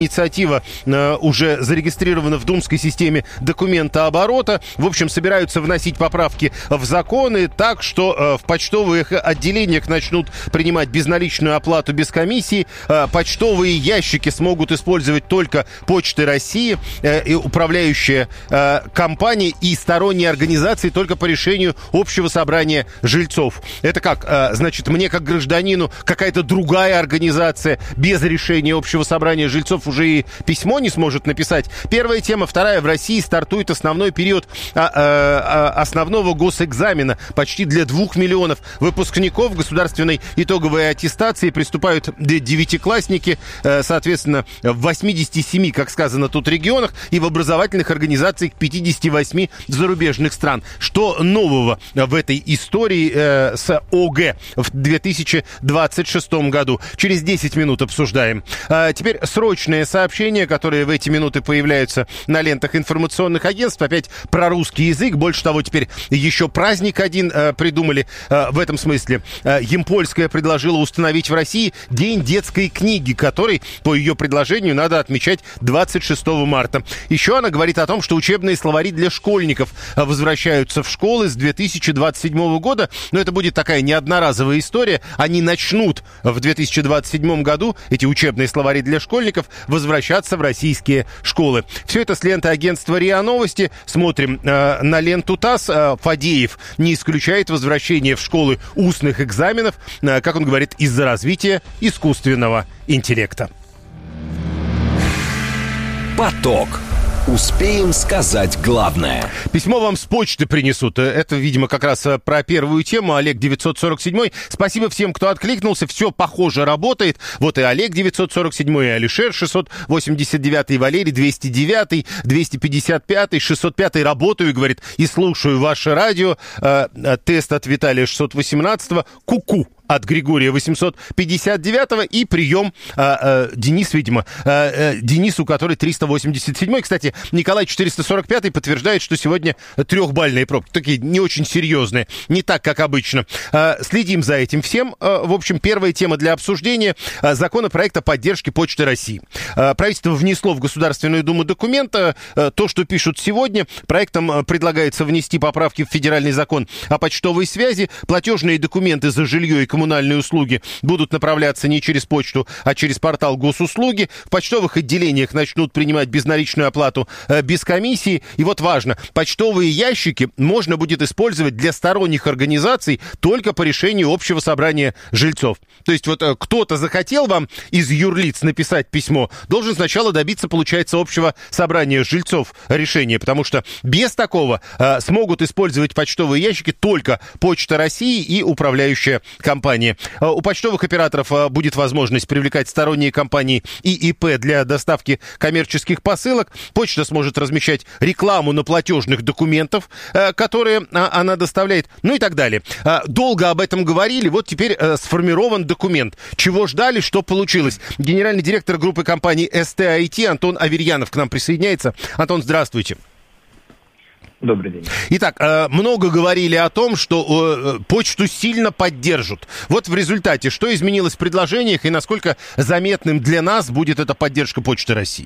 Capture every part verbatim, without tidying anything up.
Инициатива э, уже зарегистрирована в Думской системе документооборота. В общем, собираются вносить поправки в законы так, что э, в почтовых отделениях начнут принимать безналичную оплату без комиссии. Э, почтовые ящики смогут использовать только Почты России, э, и управляющая э, компания и сторонние организации только по решению общего собрания жильцов. Это как? Э, значит, мне как гражданину какая-то другая организация без решения общего собрания жильцов уже и письмо не сможет написать. Первая тема. Вторая. В России стартует основной период а, а, основного госэкзамена. Почти для двух миллионов выпускников государственной итоговой аттестации приступают девятиклассники, соответственно, в восьмидесяти семи, как сказано тут, регионах и в образовательных организациях пятидесяти восьми зарубежных стран. Что нового в этой истории э, с ОГЭ в две тысячи двадцать шестом году? Через десять минут обсуждаем. А теперь срочное сообщения, которые в эти минуты появляются на лентах информационных агентств. Опять про русский язык. Больше того, теперь еще праздник один э, придумали э, в этом смысле. Э, Емпольская предложила установить в России День детской книги, который, по ее предложению, надо отмечать двадцать шестого марта. Еще она говорит о том, что учебные словари для школьников возвращаются в школы с две тысячи двадцать седьмого года. Но это будет такая не одноразовая история. Они начнут в две тысячи двадцать седьмом году, эти учебные словари для школьников, возвращаться в российские школы. Все это с ленты агентства РИА Новости. Смотрим э, на ленту ТАСС. Э, Фадеев не исключает возвращение в школы устных экзаменов, э, как он говорит, из-за развития искусственного интеллекта. Поток. Успеем сказать главное. Письмо вам с почты принесут. Это, видимо, как раз про первую тему. Олег девятьсот сорок семь. Спасибо всем, кто откликнулся. Все, похоже, работает. Вот и Олег девятьсот сорок семь, и Алишер шестьсот восемьдесят девять, и Валерий двести девять, двести пятьдесят пять, шестьсот пять. Работаю, говорит, и слушаю ваше радио. Э, тест от Виталия шестьсот восемнадцать. Ку-ку. От Григория восемьсот пятьдесят девять, и прием а, а, Денис, видимо, а, а, Денису, который триста восемьдесят семь. Кстати, Николай четыреста сорок пять подтверждает, что сегодня трехбальные пробки, такие не очень серьезные, не так, как обычно. А, следим за этим всем. А, в общем, первая тема для обсуждения а, законопроекта о поддержке Почты России. А, правительство внесло в Государственную Думу документ, а, то, что пишут сегодня. Проектом предлагается внести поправки в федеральный закон о почтовой связи. Платежные документы за жилье и коммунальные Коммунальные услуги будут направляться не через почту, а через портал госуслуги. В почтовых отделениях начнут принимать безналичную оплату э, без комиссии. И вот важно, почтовые ящики можно будет использовать для сторонних организаций только по решению общего собрания жильцов. То есть вот э, кто-то захотел вам из юрлиц написать письмо, должен сначала добиться, получается, общего собрания жильцов решения, потому что без такого э, смогут использовать почтовые ящики только Почта России и управляющая компания. У почтовых операторов будет возможность привлекать сторонние компании и ИП для доставки коммерческих посылок. Почта сможет размещать рекламу на платежных документах, которые она доставляет, ну и так далее. Долго об этом говорили, вот теперь сформирован документ. Чего ждали, что получилось? Генеральный директор группы компаний эс тэ ай ти Антон Аверьянов к нам присоединяется. Антон, здравствуйте. Добрый день. Итак, много говорили о том, что почту сильно поддержат. Вот в результате, что изменилось в предложениях и насколько заметным для нас будет эта поддержка Почты России?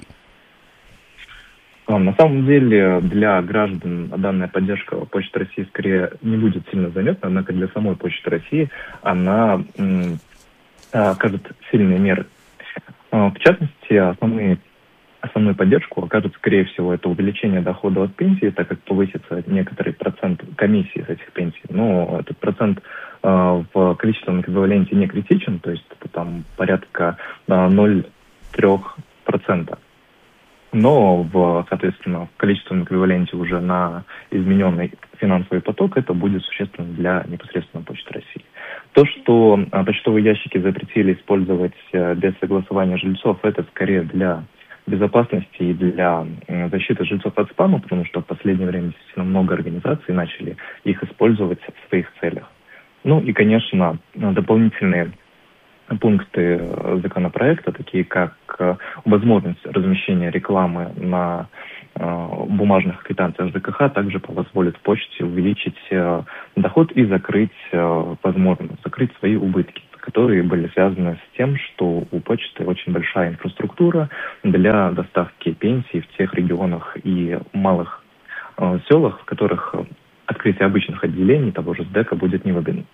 На самом деле, для граждан данная поддержка Почты России скорее не будет сильно заметна, однако для самой Почты России она м, окажет сильные меры. В частности, основные Основную поддержку окажет, скорее всего, это увеличение дохода от пенсии, так как повысится некоторый процент комиссии с этих пенсий. Но этот процент э, в количественном эквиваленте не критичен, то есть это там порядка э, ноль целых три десятых процента. Но, в, соответственно, в количественном эквиваленте уже на измененный финансовый поток это будет существенно для непосредственно Почты России. То, что э, почтовые ящики запретили использовать э, без согласования жильцов, это скорее для безопасности и для защиты жильцов от спама, потому что в последнее время действительно много организаций начали их использовать в своих целях. Ну и, конечно, дополнительные пункты законопроекта, такие как возможность размещения рекламы на бумажных квитанциях ЖКХ, также позволит почте увеличить доход и закрыть, возможно, закрыть свои убытки. которые были связаны с тем, что у почты очень большая инфраструктура для доставки пенсий в тех регионах и малых э, селах, в которых открытие обычных отделений того же СДЭКа будет невыгодно.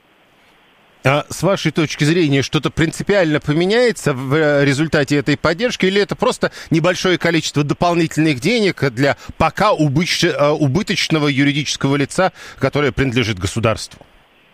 А с вашей точки зрения, что-то принципиально поменяется в результате этой поддержки, или это просто небольшое количество дополнительных денег для пока убыточного юридического лица, которое принадлежит государству?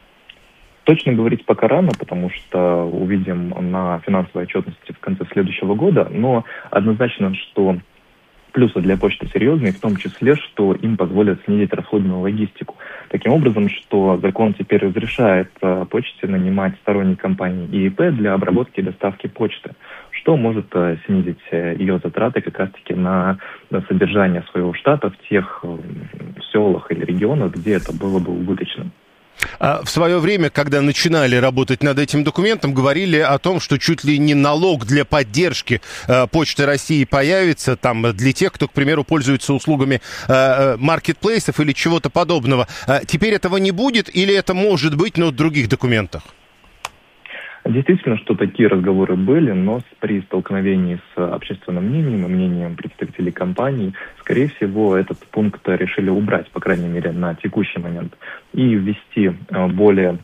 Точно говорить пока рано, потому что увидим на финансовой отчетности в конце следующего года, но однозначно, что плюсы для почты серьезные, в том числе, что им позволят снизить расходную логистику. Таким образом, что закон теперь разрешает э, почте нанимать сторонние компании и ИП для обработки и доставки почты, что может э, снизить э, ее затраты как раз-таки на, на содержание своего штата в тех э, селах или регионах, где это было бы убыточным. В свое время, когда начинали работать над этим документом, говорили о том, что чуть ли не налог для поддержки э, Почты России появится там для тех, кто, к примеру, пользуется услугами э, маркетплейсов или чего-то подобного. Э, теперь этого не будет или это может быть, но в других документах? Действительно, что такие разговоры были, но при столкновении с общественным мнением и мнением представителей компаний, скорее всего, этот пункт решили убрать, по крайней мере, на текущий момент, и ввести более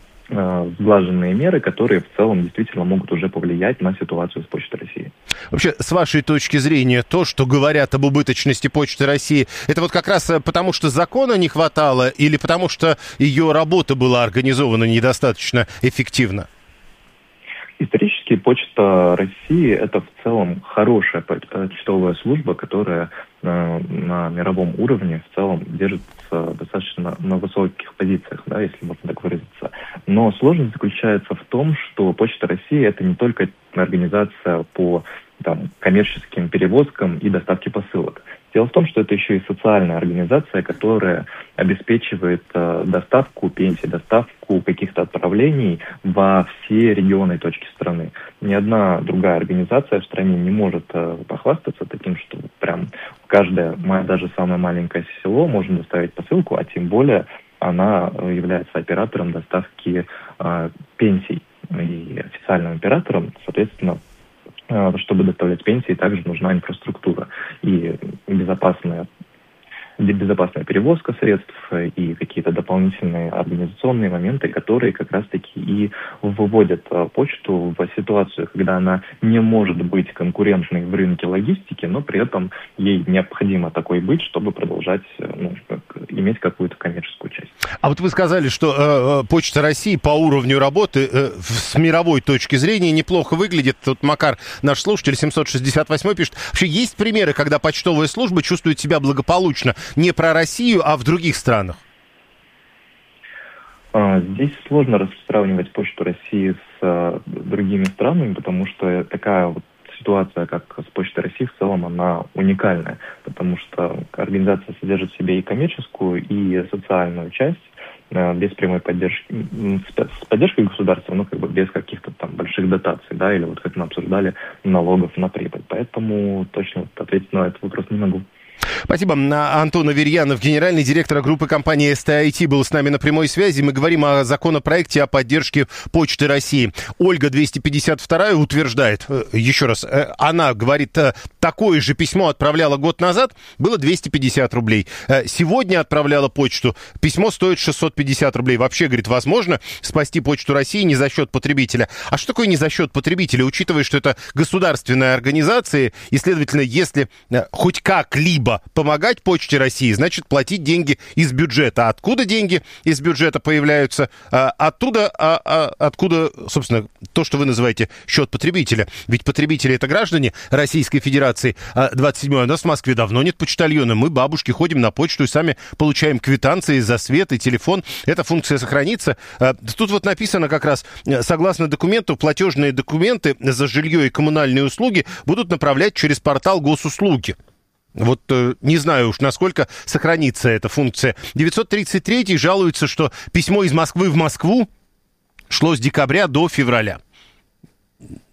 сглаженные меры, которые в целом действительно могут уже повлиять на ситуацию с Почтой России. Вообще, с вашей точки зрения, то, что говорят об убыточности Почты России, это вот как раз потому, что закона не хватало или потому, что ее работа была организована недостаточно эффективно? Исторически Почта России – это в целом хорошая почтовая служба, которая э, на мировом уровне в целом держится достаточно на высоких позициях, да, если можно так выразиться. Но сложность заключается в том, что Почта России – это не только организация по там, коммерческим перевозкам и доставке посылок. Дело в том, что это еще и социальная организация, которая обеспечивает э, доставку пенсий, доставку каких-то отправлений во все регионы и точки страны. Ни одна другая организация в стране не может э, похвастаться таким, что прям в каждое, даже самое маленькое село можно доставить посылку, а тем более она является оператором доставки э, пенсий. И официальным оператором, соответственно, чтобы доставлять пенсии, также нужна инфраструктура и безопасная, безопасная перевозка средств и какие-то дополнительные организационные моменты, которые как раз-таки и выводят почту в ситуацию, когда она не может быть конкурентной в рынке логистики, но при этом ей необходимо такой быть, чтобы продолжать, ну, как, иметь какую-то коммерческую часть. А вот вы сказали, что э, Почта России по уровню работы э, с мировой точки зрения неплохо выглядит. Тут Макар, наш слушатель, семьсот шестьдесят восемь пишет. Вообще есть примеры, когда почтовая служба чувствует себя благополучно не про Россию, а в других странах? Здесь сложно сравнивать Почту России с uh, другими странами, потому что такая вот ситуация, как с Почтой России, в целом она уникальная, потому что организация содержит в себе и коммерческую, и социальную часть, uh, без прямой поддержки, с поддержкой государства, но как бы без каких-то там больших дотаций, да, или вот как мы обсуждали, налогов на прибыль. Поэтому точно ответить на этот вопрос не могу. Спасибо. Антон Аверьянов, генеральный директор группы компании эс тэ ай ти, был с нами на прямой связи. Мы говорим о законопроекте о поддержке Почты России. Ольга двести пятьдесят два утверждает, еще раз, она говорит, такое же письмо отправляла год назад, было двести пятьдесят рублей. Сегодня отправляла почту, письмо стоит шестьсот пятьдесят рублей. Вообще, говорит, возможно спасти Почту России не за счет потребителя. А что такое не за счет потребителя, учитывая, что это государственная организация, и, следовательно, если хоть как-либо помогать Почте России, значит, платить деньги из бюджета. А откуда деньги из бюджета появляются? А, оттуда, а, а, откуда, собственно, то, что вы называете счет потребителя. Ведь потребители — это граждане Российской Федерации. А двадцать седьмое у нас в Москве давно нет почтальона. Мы, бабушки, ходим на почту и сами получаем квитанции за свет и телефон. Эта функция сохранится. А, тут вот написано как раз, согласно документу, платежные документы за жилье и коммунальные услуги будут направлять через портал госуслуги. Вот э, не знаю уж, насколько сохранится эта функция. девятьсот тридцать три жалуется, что письмо из Москвы в Москву шло с декабря до февраля.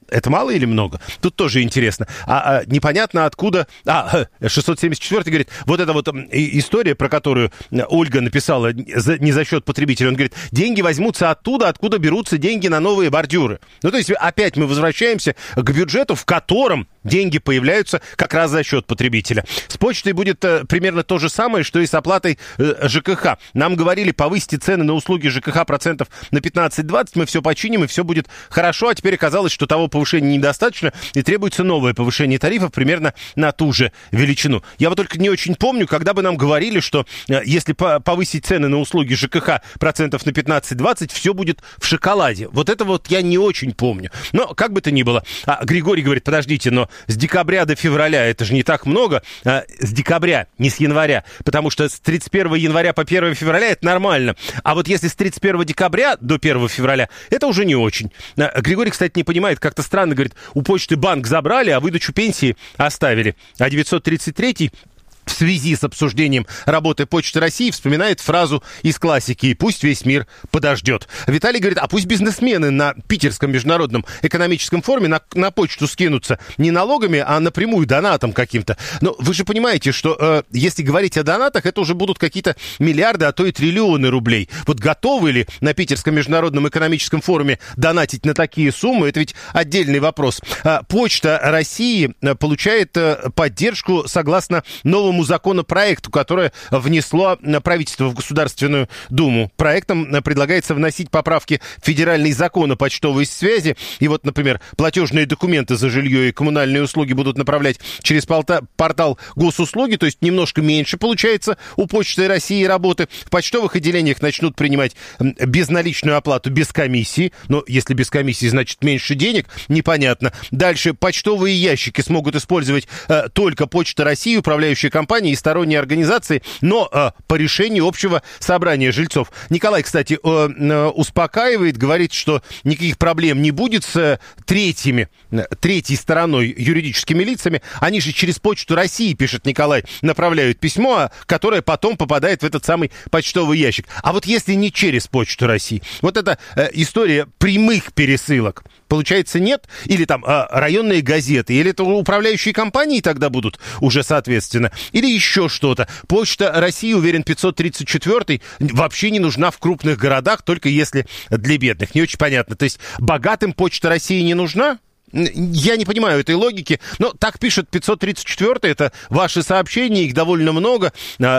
Это мало или много? Тут тоже интересно. А, а непонятно откуда... А, шестьсот семьдесят четвёртый говорит, вот эта вот история, про которую Ольга написала, не за счет потребителя, он говорит, деньги возьмутся оттуда, откуда берутся деньги на новые бордюры. Ну, то есть опять мы возвращаемся к бюджету, в котором деньги появляются как раз за счет потребителя. С почтой будет э, примерно то же самое, что и с оплатой э, ЖКХ. Нам говорили, повысьте цены на услуги ЖКХ процентов на пятнадцать-двадцать, мы все починим, и все будет хорошо. А теперь оказалось, что того повышения недостаточно, и требуется новое повышение тарифов примерно на ту же величину. Я вот только не очень помню, когда бы нам говорили, что э, если по- повысить цены на услуги ЖКХ процентов на пятнадцать-двадцать, все будет в шоколаде. Вот это вот я не очень помню. Но как бы то ни было. А Григорий говорит, подождите, но с декабря до февраля это же не так много. А, с декабря, не с января. Потому что с тридцать первого января по первого февраля это нормально. А вот если с тридцать первого декабря до первого февраля, это уже не очень. А, Григорий, кстати, не понимает, как-то странно, говорит, у почты банк забрали, а выдачу пенсии оставили. А девятьсот тридцать третий... в связи с обсуждением работы Почты России вспоминает фразу из классики «Пусть весь мир подождет». Виталий говорит, а пусть бизнесмены на Питерском международном экономическом форуме на, на почту скинутся не налогами, а напрямую донатом каким-то. Но вы же понимаете, что э, если говорить о донатах, это уже будут какие-то миллиарды, а то и триллионы рублей. Вот готовы ли на Питерском международном экономическом форуме донатить на такие суммы? Это ведь отдельный вопрос. А, Почта России получает э, поддержку согласно новому законопроекту, которое внесло правительство в Государственную Думу. Проектом предлагается вносить поправки в федеральный закон о почтовой связи. И вот, например, платежные документы за жилье и коммунальные услуги будут направлять через портал госуслуги, то есть немножко меньше получается у Почты России работы. В почтовых отделениях начнут принимать безналичную оплату без комиссии. Но если без комиссии, значит меньше денег, непонятно. Дальше почтовые ящики смогут использовать э, только Почта России, управляющая компания, компании и сторонние организации, но э, по решению общего собрания жильцов. Николай, кстати, э, э, успокаивает, говорит, что никаких проблем не будет с э, третьими, э, третьей стороной, юридическими лицами. Они же через Почту России, пишет Николай, направляют письмо, которое потом попадает в этот самый почтовый ящик. А вот если не через Почту России, вот эта э, история прямых пересылок, получается, нет? Или там э, районные газеты, или это управляющие компании тогда будут уже, соответственно, или еще что-то. Почта России, уверен, пятьсот тридцать четвёртый, вообще не нужна в крупных городах, только если для бедных. Не очень понятно. То есть богатым Почта России не нужна? Я не понимаю этой логики, но так пишет пятьсот тридцать четвёртый, это ваши сообщения, их довольно много.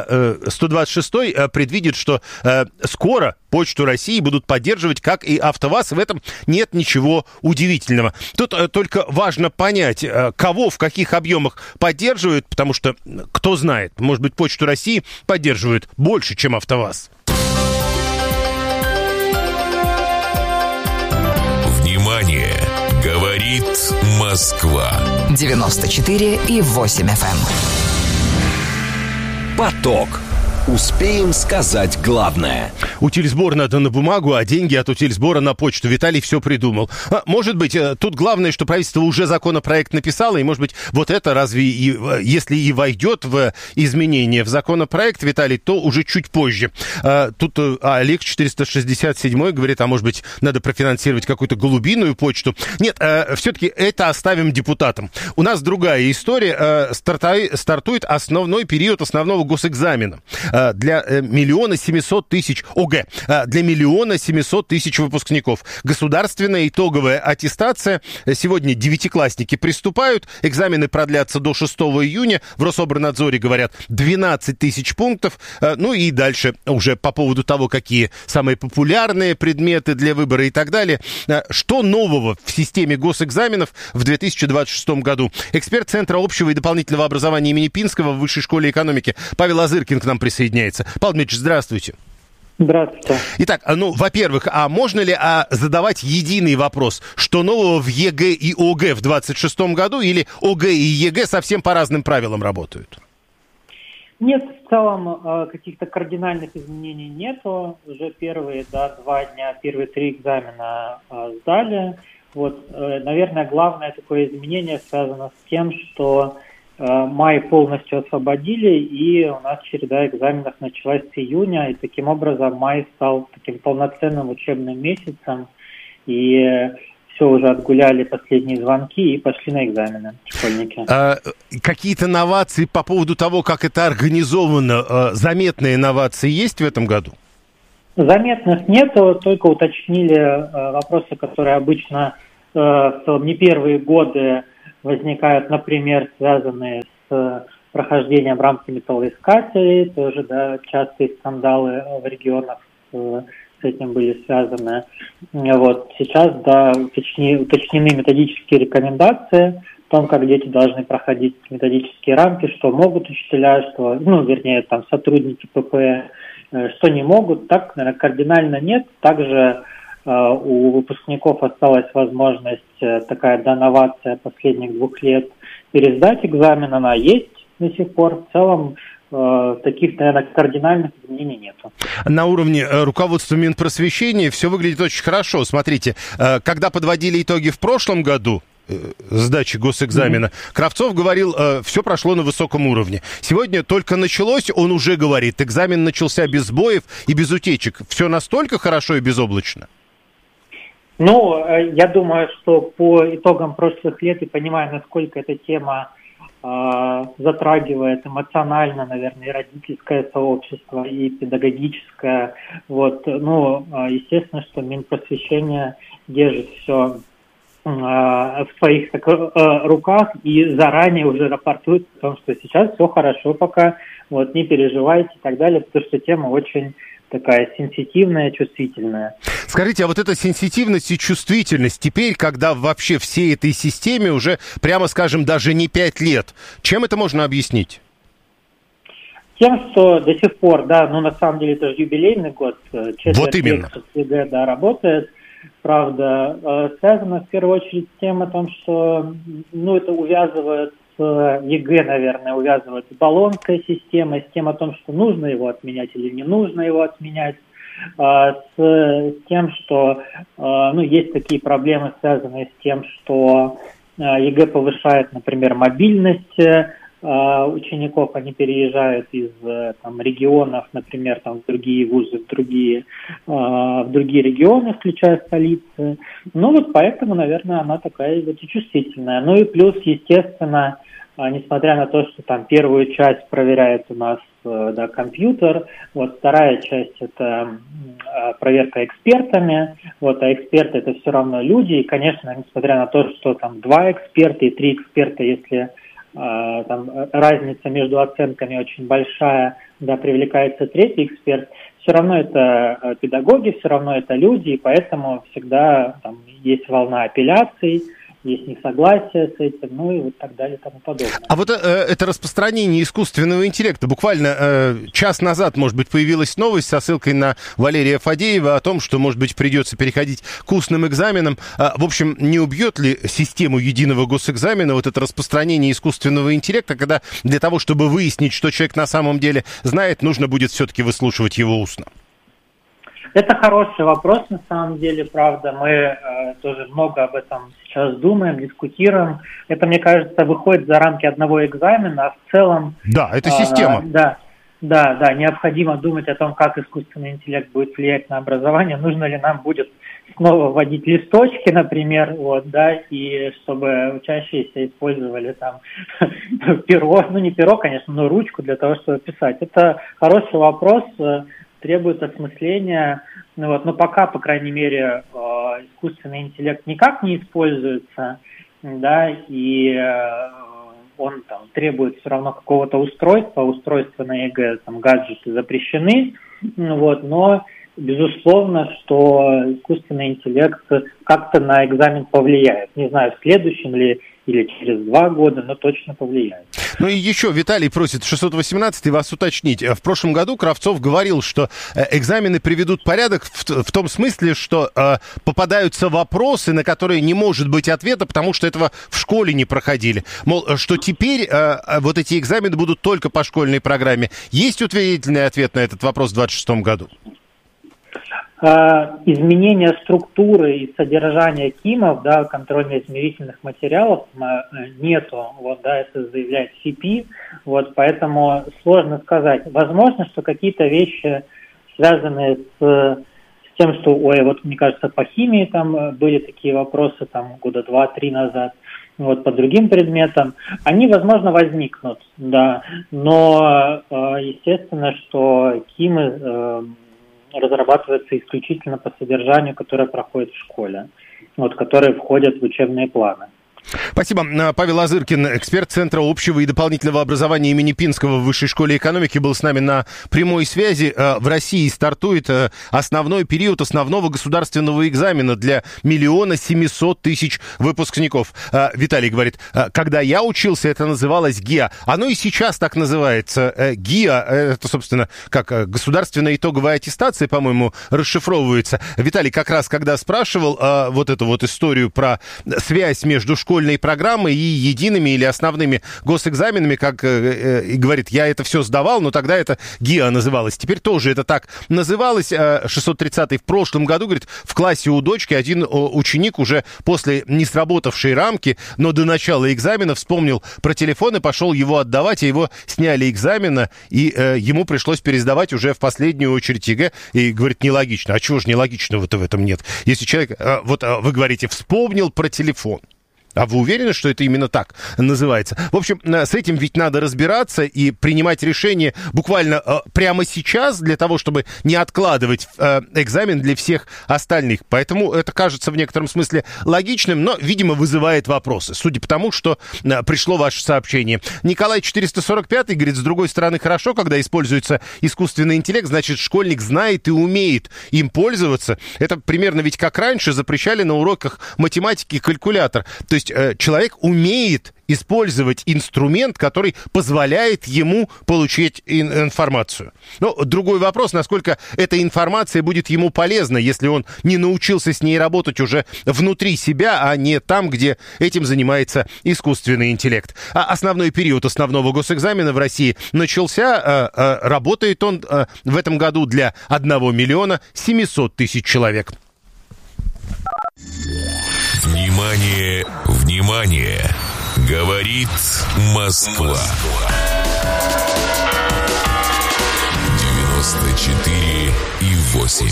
сто двадцать шестой предвидит, что скоро Почту России будут поддерживать, как и АвтоВАЗ, и в этом нет ничего удивительного. Тут только важно понять, кого в каких объемах поддерживают, потому что, кто знает, может быть, Почту России поддерживают больше, чем АвтоВАЗ. Внимание! Говорит Москва. девяносто четыре и восемь эф эм. Поток. Успеем сказать главное. Утильсбор надо на бумагу, а деньги от утильсбора на почту. Виталий все придумал. А, может быть, тут главное, что правительство уже законопроект написало, и, может быть, вот это разве, и, если и войдет в изменения в законопроект, Виталий, то уже чуть позже. А, тут а Олег четыреста шестьдесят седьмой говорит, а может быть, надо профинансировать какую-то голубиную почту. Нет, а, все-таки это оставим депутатам. У нас другая история. А, стартай, стартует основной период основного госэкзамена для миллиона семисот тысяч ОГЭ, для миллиона семисот тысяч выпускников. Государственная итоговая аттестация. Сегодня девятиклассники приступают. Экзамены продлятся до шестого июня. В Рособорнадзоре говорят двенадцать тысяч пунктов. Ну и дальше уже по поводу того, какие самые популярные предметы для выбора и так далее. Что нового в системе госэкзаменов в две тысячи двадцать шестом году? Эксперт Центра общего и дополнительного образования имени Пинского в Высшей школе экономики Павел Азыркин к нам присоединяется. Павел Дмитриевич, здравствуйте. Здравствуйте. Итак, ну, во-первых, а можно ли а, задавать единый вопрос, что нового в ЕГЭ и ОГЭ в двадцать шестом году, или ОГЭ и ЕГЭ совсем по разным правилам работают? Нет, в целом каких-то кардинальных изменений нету. Уже первые да, два дня, первые три экзамена сдали. Вот, наверное, главное такое изменение связано с тем, что май полностью освободили, и у нас череда экзаменов началась с июня, и таким образом май стал таким полноценным учебным месяцем, и все уже отгуляли последние звонки и пошли на экзамены школьники. А, какие-то новации по поводу того, как это организовано, а, заметные новации есть в этом году? Заметных нету, только уточнили э, вопросы, которые обычно э, в целом не первые годы возникают, например, связанные с э, прохождением рамки металлоискателей, тоже, да, частые скандалы в регионах э, с этим были связаны. Вот сейчас, да, уточни, уточнены методические рекомендации о том, как дети должны проходить методические рамки, что могут учителя, что, ну, вернее, там, сотрудники ПП, что не могут, так, наверное, кардинально нет. Также э, у выпускников осталась возможность, э, такая, да, новация последних двух лет, пересдать экзамен, она есть до сих пор. В целом э, таких, наверное, кардинальных изменений нету. На уровне э, руководства Минпросвещения все выглядит очень хорошо. Смотрите, э, когда подводили итоги в прошлом году, сдачи госэкзамена, mm-hmm. Кравцов говорил, э, все прошло на высоком уровне. Сегодня только началось, он уже говорит, экзамен начался без сбоев и без утечек. Все настолько хорошо и безоблачно? Ну, э, я думаю, что по итогам прошлых лет и понимая, насколько эта тема э, затрагивает эмоционально, наверное, и родительское сообщество, и педагогическое, вот, ну, э, естественно, что Минпросвещение держит все в своих так, руках и заранее уже рапортует о том, что сейчас все хорошо пока, вот, не переживайте и так далее, потому что тема очень такая сенситивная, чувствительная. Скажите, а вот эта сенситивность и чувствительность теперь, когда вообще всей этой системе уже, прямо скажем, даже не пять лет, чем это можно объяснить? Тем, что до сих пор, да, ну на самом деле это же юбилейный год, четверть вот именно. лет ЕГЭ, да, работает. Правда, связано в первую очередь с тем, о том, что, ну, это увязывает с ЕГЭ, наверное, увязывает с баллонской системой, с тем о том, что нужно его отменять или не нужно его отменять, с тем, что, ну, есть такие проблемы, связанные с тем, что ЕГЭ повышает, например, мобильность учеников, они переезжают из там, регионов, например, там, в другие вузы, в другие, в другие регионы, включая столицы. Ну вот поэтому, наверное, она такая вот и чувствительная. Ну и плюс, естественно, несмотря на то, что там первую часть проверяет у нас, да, компьютер, вот вторая часть это проверка экспертами, вот, а эксперты это все равно люди, и, конечно, несмотря на то, что там два эксперта и три эксперта, если там разница между оценками очень большая, да, привлекается третий эксперт, все равно это педагоги, все равно это люди, и поэтому всегда там есть волна апелляций, есть несогласие с этим, ну и вот так далее и тому подобное. А вот э, это распространение искусственного интеллекта. Буквально э, час назад, может быть, появилась новость со ссылкой на Валерия Фадеева о том, что, может быть, придется переходить к устным экзаменам. А, в общем, не убьет ли систему единого госэкзамена вот это распространение искусственного интеллекта, когда для того, чтобы выяснить, что человек на самом деле знает, нужно будет все-таки выслушивать его устно? Это хороший вопрос, на самом деле, правда. Мы э, тоже много об этом сейчас думаем, дискутируем. Это, мне кажется, выходит за рамки одного экзамена, а в целом... Да, это система. Э, да, да, да, необходимо думать о том, как искусственный интеллект будет влиять на образование. Нужно ли нам будет снова вводить листочки, например, вот, да, и чтобы учащиеся использовали там перо, ну не перо, конечно, но ручку для того, чтобы писать. Это хороший вопрос, требует осмысления, ну вот, но пока, по крайней мере, э, искусственный интеллект никак не используется, да, и э, он там требует все равно какого-то устройства, устройства на ЕГЭ, там гаджеты запрещены, ну вот, но безусловно, что искусственный интеллект как-то на экзамен повлияет. Не знаю, в следующем ли или через два года, но точно повлияет. Ну и еще Виталий просит шестьсот восемнадцать вас уточнить. В прошлом году Кравцов говорил, что экзамены приведут порядок в, в том смысле, что э, попадаются вопросы, на которые не может быть ответа, потому что этого в школе не проходили. Мол, что теперь э, вот эти экзамены будут только по школьной программе. Есть утвердительный ответ на этот вопрос в двадцать шестом году? Изменения структуры и содержания КИМов, да, контрольно-измерительных материалов нету, вот, да, это заявляет си пи, вот, поэтому сложно сказать. Возможно, что какие-то вещи, связанные с тем, что, ой, вот мне кажется, по химии там были такие вопросы там года два-три назад, вот по другим предметам, они, возможно, возникнут, да, но естественно, что КИМы разрабатываются исключительно по содержанию, которое проходит в школе, вот, которые входят в учебные планы. Спасибо. Павел Азыркин, эксперт Центра общего и дополнительного образования имени Пинского в Высшей школе экономики, был с нами на прямой связи. В России стартует основной период основного государственного экзамена для миллиона семисот тысяч выпускников. Виталий говорит, когда я учился, это называлось ГИА. Оно и сейчас так называется. ГИА, это, собственно, как государственная итоговая аттестация, по-моему, расшифровывается. Виталий как раз, когда спрашивал вот эту вот историю про связь между школой программы и едиными или основными госэкзаменами, как э, э, говорит, я это все сдавал, но тогда это ГИА называлось. Теперь тоже это так называлось. шестьсот тридцатый в прошлом году, говорит, в классе у дочки один ученик уже после не сработавшей рамки, но до начала экзамена вспомнил про телефон и пошел его отдавать, а его сняли экзамена, и э, ему пришлось пересдавать уже в последнюю очередь ЕГЭ. И говорит, нелогично. А чего же нелогичного-то в этом нет? Если человек, э, вот э, вы говорите, вспомнил про телефон. А вы уверены, что это именно так называется? В общем, с этим ведь надо разбираться и принимать решение буквально э, прямо сейчас для того, чтобы не откладывать э, экзамен для всех остальных. Поэтому это кажется в некотором смысле логичным, но, видимо, вызывает вопросы, судя по тому, что э, пришло ваше сообщение. Николай четыреста сорок пятый говорит, с другой стороны, хорошо, когда используется искусственный интеллект, значит, школьник знает и умеет им пользоваться. Это примерно ведь как раньше запрещали на уроках математики калькулятор. То есть человек умеет использовать инструмент, который позволяет ему получить информацию. Но другой вопрос, насколько эта информация будет ему полезна, если он не научился с ней работать уже внутри себя, а не там, где этим занимается искусственный интеллект. А основной период основного госэкзамена в России начался. Работает он в этом году для одного миллиона семисот тысяч человек. Внимание, внимание! Говорит Москва. девяносто четыре и восемь.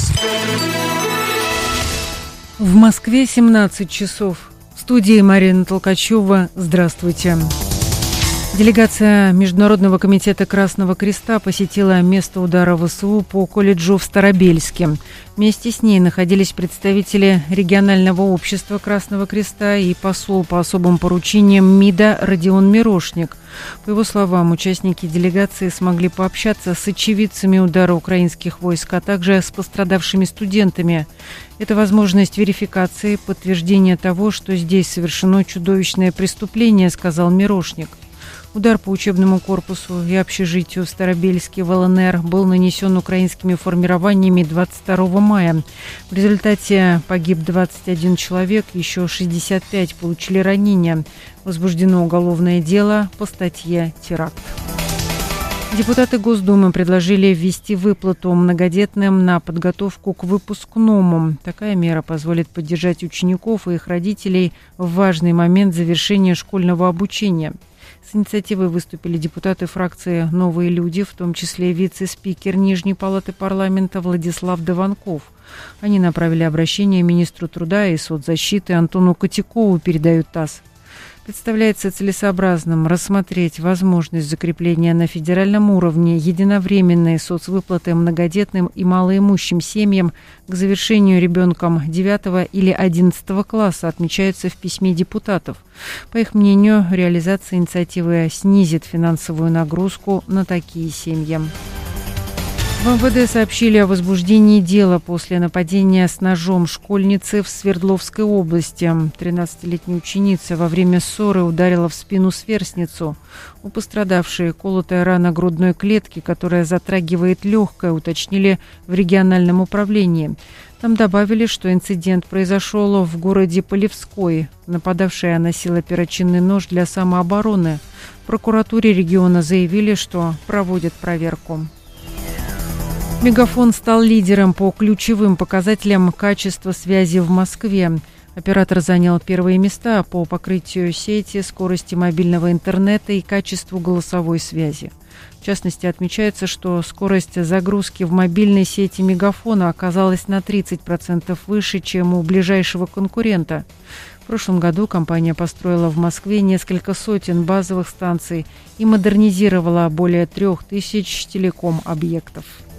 В Москве семнадцать часов. В студии Марина Толкачева. Здравствуйте. Делегация Международного комитета Красного Креста посетила место удара ВСУ по колледжу в Старобельске. Вместе с ней находились представители регионального общества Красного Креста и посол по особым поручениям МИДа Родион Мирошник. По его словам, участники делегации смогли пообщаться с очевидцами удара украинских войск, а также с пострадавшими студентами. Это возможность верификации, подтверждения того, что здесь совершено чудовищное преступление, сказал Мирошник. Удар по учебному корпусу и общежитию в Старобельске в ЛНР был нанесен украинскими формированиями двадцать второго мая. В результате погиб двадцать один человек, еще шестьдесят пять получили ранения. Возбуждено уголовное дело по статье «Теракт». Депутаты Госдумы предложили ввести выплату многодетным на подготовку к выпускному. Такая мера позволит поддержать учеников и их родителей в важный момент завершения школьного обучения. С инициативой выступили депутаты фракции «Новые люди», в том числе вице-спикер Нижней палаты парламента Владислав Дованков. Они направили обращение министру труда и соцзащиты Антону Котякову, передают ТАСС. Представляется целесообразным рассмотреть возможность закрепления на федеральном уровне единовременной соцвыплаты многодетным и малоимущим семьям к завершению ребенком девятого или одиннадцатого класса, отмечается в письме депутатов. По их мнению, реализация инициативы снизит финансовую нагрузку на такие семьи. В МВД сообщили о возбуждении дела после нападения с ножом школьницы в Свердловской области. тринадцатилетняя ученица во время ссоры ударила в спину сверстницу. У пострадавшей колотая рана грудной клетки, которая затрагивает легкое, уточнили в региональном управлении. Там добавили, что инцидент произошел в городе Полевской. Нападавшая носила перочинный нож для самообороны. В прокуратуре региона заявили, что проводят проверку. Мегафон стал лидером по ключевым показателям качества связи в Москве. Оператор занял первые места по покрытию сети, скорости мобильного интернета и качеству голосовой связи. В частности, отмечается, что скорость загрузки в мобильной сети Мегафона оказалась на тридцать процентов выше, чем у ближайшего конкурента. В прошлом году компания построила в Москве несколько сотен базовых станций и модернизировала более трех тысяч телеком-объектов.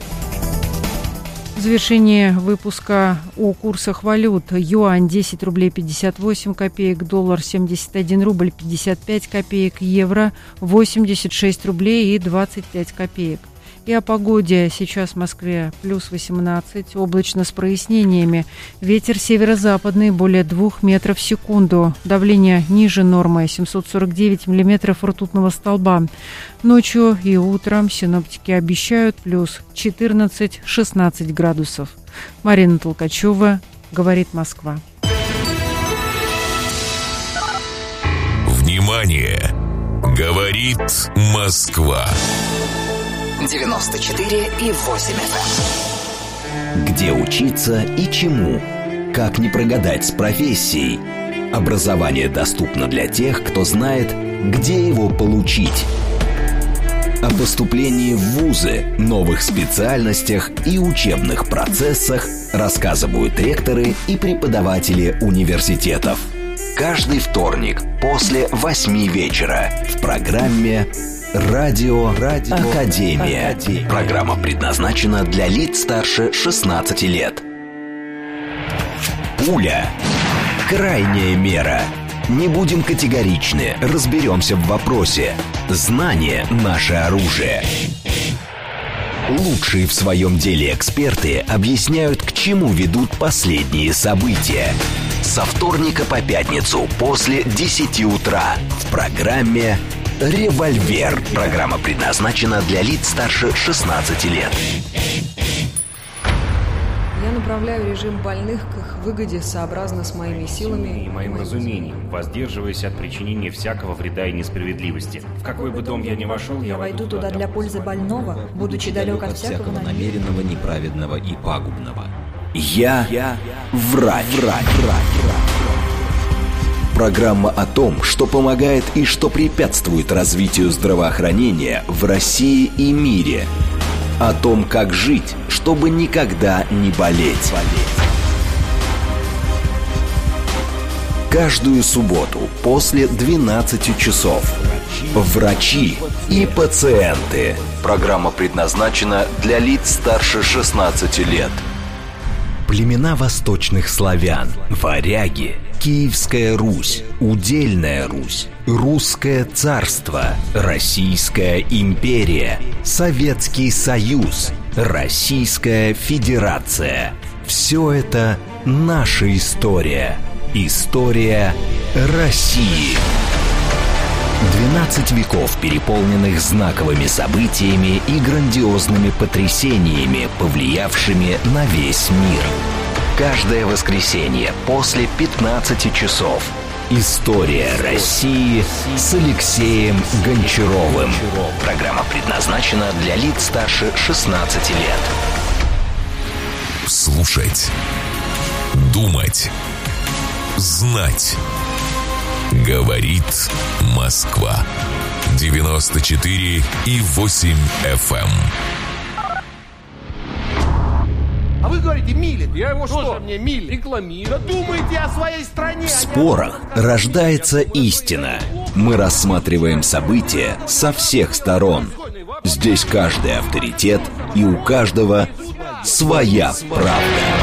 В завершение выпуска о курсах валют. Юань десять рублей пятьдесят восемь копеек, доллар семьдесят один рубль пятьдесят пять копеек, евро восемьдесят шесть рублей и двадцать пять копеек. И о погоде. Сейчас в Москве плюс восемнадцать, облачно с прояснениями. Ветер северо-западный более двух метров в секунду. Давление ниже нормы семьсот сорок девять миллиметров ртутного столба. Ночью и утром синоптики обещают плюс четырнадцать-шестнадцать градусов. Марина Толкачева, «Говорит Москва». Внимание! Говорит Москва. девяносто четыре и восемь эф эм. Где учиться и чему? Как не прогадать с профессией? Образование доступно для тех, кто знает, где его получить. О поступлении в вузы, новых специальностях и учебных процессах рассказывают ректоры и преподаватели университетов. Каждый вторник после восьми вечера в программе «Радио, Радио Академия». Академия. Программа предназначена для лиц старше шестнадцати лет. Пуля. Крайняя мера. Не будем категоричны, разберемся в вопросе. Знание – наше оружие. Лучшие в своем деле эксперты объясняют, к чему ведут последние события. Со вторника по пятницу после десяти утра в программе «Револьвер». Программа предназначена для лиц старше шестнадцати лет. Я направляю режим больных к их выгоде сообразно с моими силами и моим разумением, воздерживаясь от причинения всякого вреда и несправедливости. В какой бы дом я ни вошел, я, я войду туда для пользы больного, будучи далек от всякого намеренного, неправедного и пагубного. Я, я врач. врач. Программа о том, что помогает и что препятствует развитию здравоохранения в России и мире. О том, как жить, чтобы никогда не болеть. Каждую субботу после двенадцати часов. Врачи и пациенты. Программа предназначена для лиц старше шестнадцати лет. Племена восточных славян, варяги, Киевская Русь, Удельная Русь, Русское царство, Российская империя, Советский Союз, Российская Федерация. Все это наша история. История России. двенадцать веков, переполненных знаковыми событиями и грандиозными потрясениями, повлиявшими на весь мир. Каждое воскресенье после пятнадцати часов. История России с Алексеем Гончаровым. Программа предназначена для лиц старше шестнадцати лет. Слушать. Думать. Знать. Говорит Москва. девяносто четыре и восемь эф эм. А вы говорите, милит. Я его что? Тоже мне милит. Рекламирую. Да думайте о своей стране. В спорах рождается истина. Мы рассматриваем события со всех сторон. Здесь каждый авторитет, и у каждого своя правда.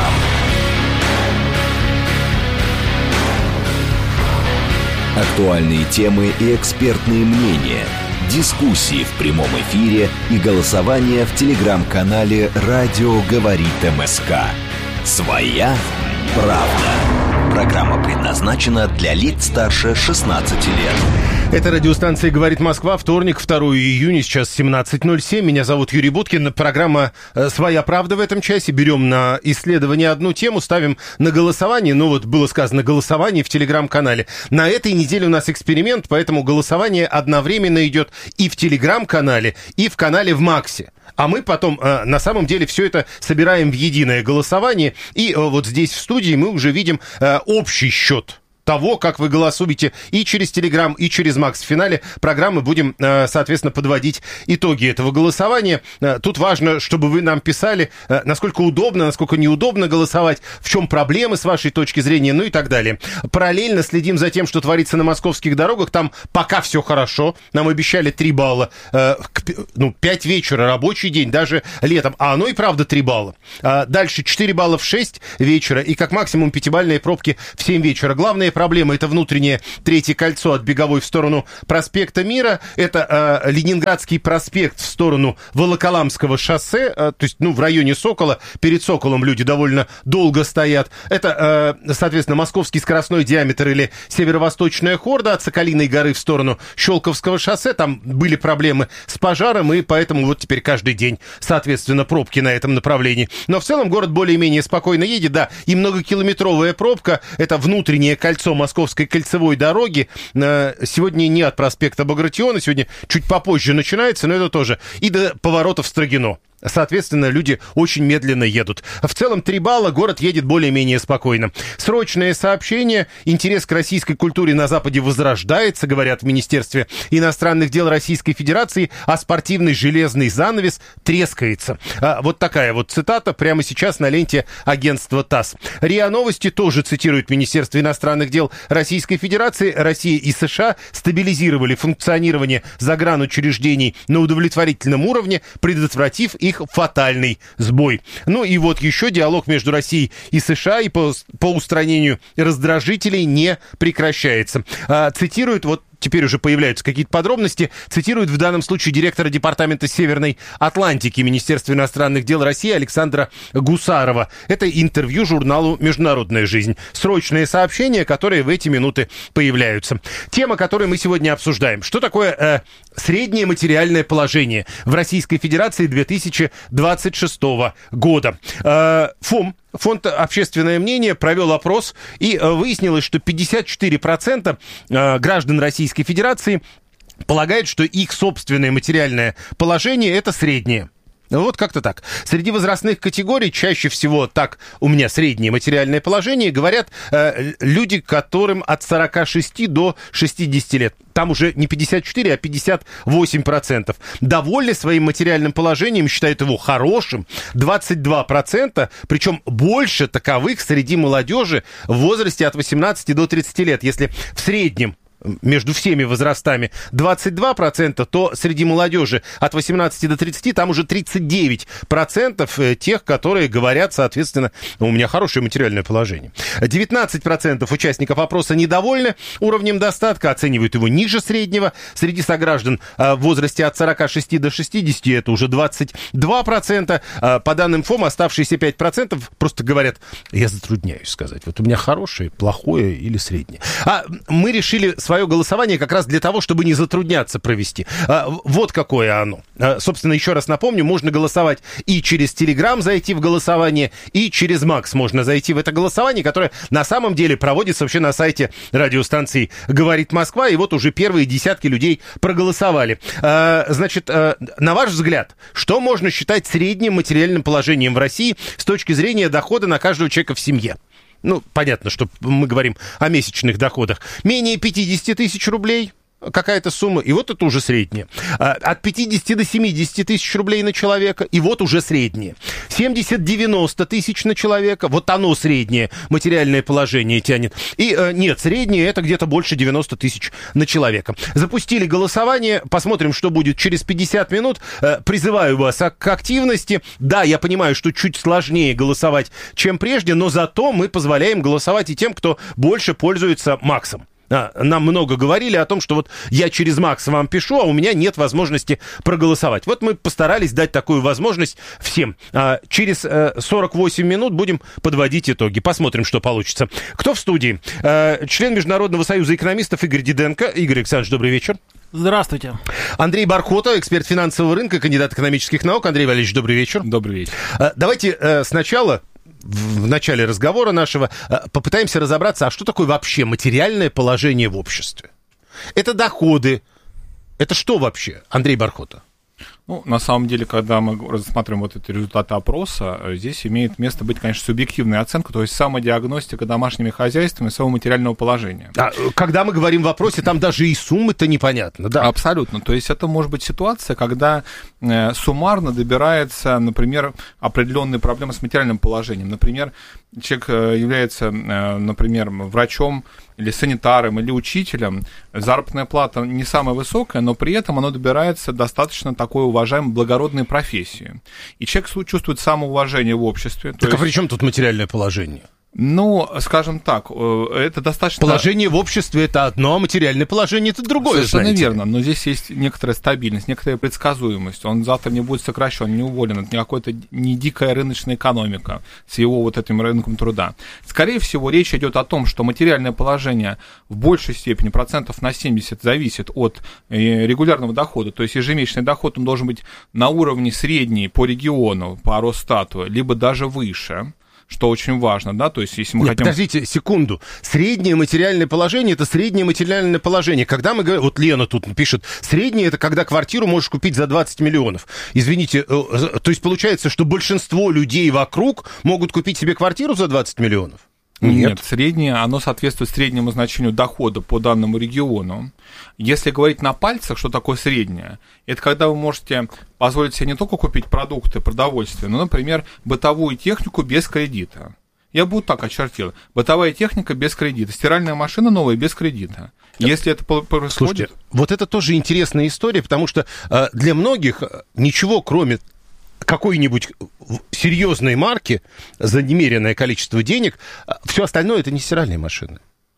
Актуальные темы и экспертные мнения, дискуссии в прямом эфире и голосование в телеграм-канале «Радио говорит МСК». Своя правда. Программа предназначена для лиц старше шестнадцати лет. Это радиостанция «Говорит Москва», вторник, второго июня, сейчас семнадцать ноль семь. Меня зовут Юрий Буткин. Программа «Своя правда» в этом часе. Берем на исследование одну тему, ставим на голосование. Ну вот было сказано голосование в телеграм-канале. На этой неделе у нас эксперимент, поэтому голосование одновременно идет и в телеграм-канале, и в канале в Максе. А мы потом, э, на самом деле, все это собираем в единое голосование. И э, вот здесь в студии мы уже видим э, общий счет того, как вы голосуете и через Телеграм, и через Макс. В финале программы будем, соответственно, подводить итоги этого голосования. Тут важно, чтобы вы нам писали, насколько удобно, насколько неудобно голосовать, в чем проблемы с вашей точки зрения, ну и так далее. Параллельно следим за тем, что творится на московских дорогах. Там пока все хорошо. Нам обещали три балла. Ну, пять вечера, рабочий день, даже летом. А оно и правда три балла. Дальше четыре балла в шесть вечера и как максимум пятибалльные пробки в семь вечера. Главное проблема — это внутреннее третье кольцо от Беговой в сторону проспекта Мира. Это э, Ленинградский проспект в сторону Волоколамского шоссе. Э, то есть, ну, в районе Сокола. Перед Соколом люди довольно долго стоят. Это, э, соответственно, Московский скоростной диаметр или Северо-Восточная Хорда от Соколиной горы в сторону Щелковского шоссе. Там были проблемы с пожаром, и поэтому вот теперь каждый день, соответственно, пробки на этом направлении. Но в целом город более-менее спокойно едет, да. И многокилометровая пробка — это внутреннее кольцо Московской кольцевой дороги. Сегодня не от проспекта Багратиона, сегодня чуть попозже начинается, но это тоже. И до поворота в Строгино. Соответственно, люди очень медленно едут. В целом, три балла, город едет более-менее спокойно. Срочное сообщение. Интерес к российской культуре на Западе возрождается, говорят в Министерстве иностранных дел Российской Федерации, а спортивный железный занавес трескается. А, вот такая вот цитата прямо сейчас на ленте агентства ТАСС. РИА Новости тоже цитирует Министерство иностранных дел Российской Федерации. Россия и США стабилизировали функционирование загранучреждений на удовлетворительном уровне, предотвратив их фатальный сбой. Ну и вот еще диалог между Россией и США и по, по устранению раздражителей не прекращается. А, цитирует вот теперь уже появляются какие-то подробности, цитирует в данном случае директора Департамента Северной Атлантики Министерства иностранных дел России Александра Гусарова. Это интервью журналу «Международная жизнь». Срочные сообщения, которые в эти минуты появляются. Тема, которую мы сегодня обсуждаем. Что такое э, среднее материальное положение в Российской Федерации две тысячи двадцать шестого года? Э, ФОМ, Фонд «Общественное мнение», провел опрос, и выяснилось, что пятьдесят четыре процента граждан Российской Федерации полагают, что их собственное материальное положение – это среднее. Вот как-то так. Среди возрастных категорий чаще всего так у меня среднее материальное положение говорят э, люди, которым от сорока шести до шестидесяти лет. Там уже не пятьдесят четыре, а пятьдесят восемь процентов. Довольны своим материальным положением, считают его хорошим двадцать два процента, причем больше таковых среди молодежи в возрасте от восемнадцати до тридцати лет. Если в среднем между всеми возрастами двадцать два процента, то среди молодежи от восемнадцати до тридцати там уже тридцать девять процентов тех, которые говорят, соответственно, у меня хорошее материальное положение. девятнадцать процентов участников опроса недовольны уровнем достатка, оценивают его ниже среднего. Среди сограждан в возрасте от сорока шести до шестидесяти это уже двадцать два процента. По данным ФОМ, оставшиеся пять процентов просто говорят, я затрудняюсь сказать, вот у меня хорошее, плохое или среднее. А мы решили с свое голосование как раз для того, чтобы не затрудняться провести. А, вот какое оно. А, собственно, еще раз напомню, можно голосовать и через Телеграм зайти в голосование, и через Макс можно зайти в это голосование, которое на самом деле проводится вообще на сайте радиостанции «Говорит Москва», и вот уже первые десятки людей проголосовали. А, значит, а, на ваш взгляд, что можно считать средним материальным положением в России с точки зрения дохода на каждого человека в семье? Ну, понятно, что мы говорим о месячных доходах. Менее пятьдесят тысяч рублей какая-то сумма, и вот это уже среднее. От пятидесяти до семидесяти тысяч рублей на человека, и вот уже среднее. семьдесят-девяносто тысяч на человека, вот оно среднее материальное положение тянет. И нет, среднее это где-то больше девяноста тысяч на человека. Запустили голосование, посмотрим, что будет через пятьдесят минут. Призываю вас к активности. Да, я понимаю, что чуть сложнее голосовать, чем прежде, но зато мы позволяем голосовать и тем, кто больше пользуется Максом. Нам много говорили о том, что вот я через Макс вам пишу, а у меня нет возможности проголосовать. Вот мы постарались дать такую возможность всем. Через сорок восемь минут будем подводить итоги. Посмотрим, что получится. Кто в студии? Член Международного союза экономистов Игорь Диденко. Игорь Александрович, добрый вечер. Здравствуйте. Андрей Бархота, эксперт финансового рынка, кандидат экономических наук. Андрей Валерьевич, добрый вечер. Добрый вечер. Давайте сначала... в начале разговора нашего попытаемся разобраться, а что такое вообще материальное положение в обществе? Это доходы. Это что вообще, Андрей Бархота? Ну, на самом деле, когда мы рассматриваем вот эти результаты опроса, здесь имеет место быть, конечно, субъективная оценка, то есть самодиагностика домашними хозяйствами своего материального положения. А, когда мы говорим в вопросе, там даже и суммы-то непонятно, да? Абсолютно. То есть это может быть ситуация, когда э, суммарно добирается, например, определенные проблемы с материальным положением. Например, человек является, э, например, врачом или санитаром, или учителем, заработная плата не самая высокая, но при этом она добирается достаточно такой уважаемой, благородной профессии. И человек чувствует самоуважение в обществе. Так есть... а при чем тут материальное положение? Ну, скажем так, это достаточно... Положение в обществе — это одно, а материальное положение — это другое, Совершенно знаете. верно, но здесь есть некоторая стабильность, некоторая предсказуемость. Он завтра не будет сокращен, не уволен. Это не какая-то не дикая рыночная экономика с его вот этим рынком труда. Скорее всего, речь идет о том, что материальное положение в большей степени, процентов на семьдесят, зависит от регулярного дохода. То есть ежемесячный доход, он должен быть на уровне средней по региону, по Росстату, либо даже выше, что очень важно, да, то есть если мы Нет, хотим... подождите секунду, среднее материальное положение — это среднее материальное положение. Когда мы говорим, вот Лена тут пишет, среднее — это когда квартиру можешь купить за двадцать миллионов. Извините, то есть получается, что большинство людей вокруг могут купить себе квартиру за двадцать миллионов? Нет. Нет, среднее, оно соответствует среднему значению дохода по данному региону. Если говорить на пальцах, что такое среднее, это когда вы можете позволить себе не только купить продукты, продовольствие, но, например, бытовую технику без кредита. Я бы вот так очертил. Бытовая техника без кредита, стиральная машина новая без кредита. Если это происходит... Слушайте, вот это тоже интересная история, потому что э, для многих ничего, кроме какой-нибудь серьезной марки за немеренное количество денег, все остальное — это не стиральные машины.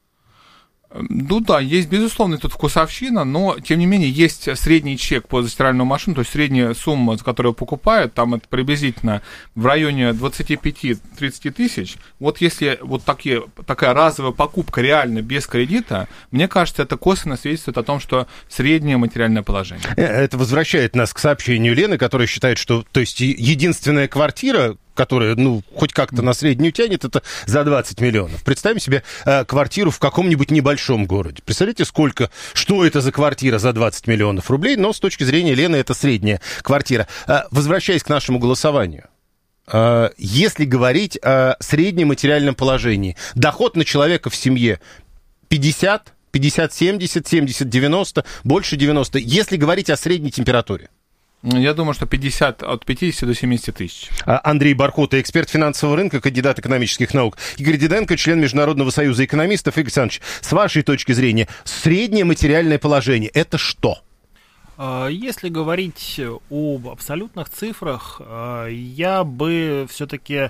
Ну да, есть, безусловно, тут вкусовщина, но, тем не менее, есть средний чек по стиральную машину, то есть средняя сумма, за которую покупают, там это приблизительно в районе двадцать пять - тридцать тысяч. Вот если вот такие, такая разовая покупка реально без кредита, мне кажется, это косвенно свидетельствует о том, что среднее материальное положение. Это возвращает нас к сообщению Лены, которая считает, что, то есть, единственная квартира, которая, ну, хоть как-то на среднюю тянет, это за двадцать миллионов. Представим себе э, квартиру в каком-нибудь небольшом городе. Представляете, сколько, что это за квартира за двадцать миллионов рублей, но с точки зрения Лены это средняя квартира. Э, возвращаясь к нашему голосованию. Э, если говорить о среднем материальном положении, доход на человека в семье пятьдесят, пятьдесят семьдесят, семьдесят девяносто, больше девяноста. Если говорить о средней температуре. Я думаю, что пятьдесят, от пятидесяти до семидесяти тысяч. Андрей Бархота, эксперт финансового рынка, кандидат экономических наук. Игорь Диденко, член Международного союза экономистов. Игорь Александрович, с вашей точки зрения, среднее материальное положение – это что? Если говорить об абсолютных цифрах, я бы все-таки,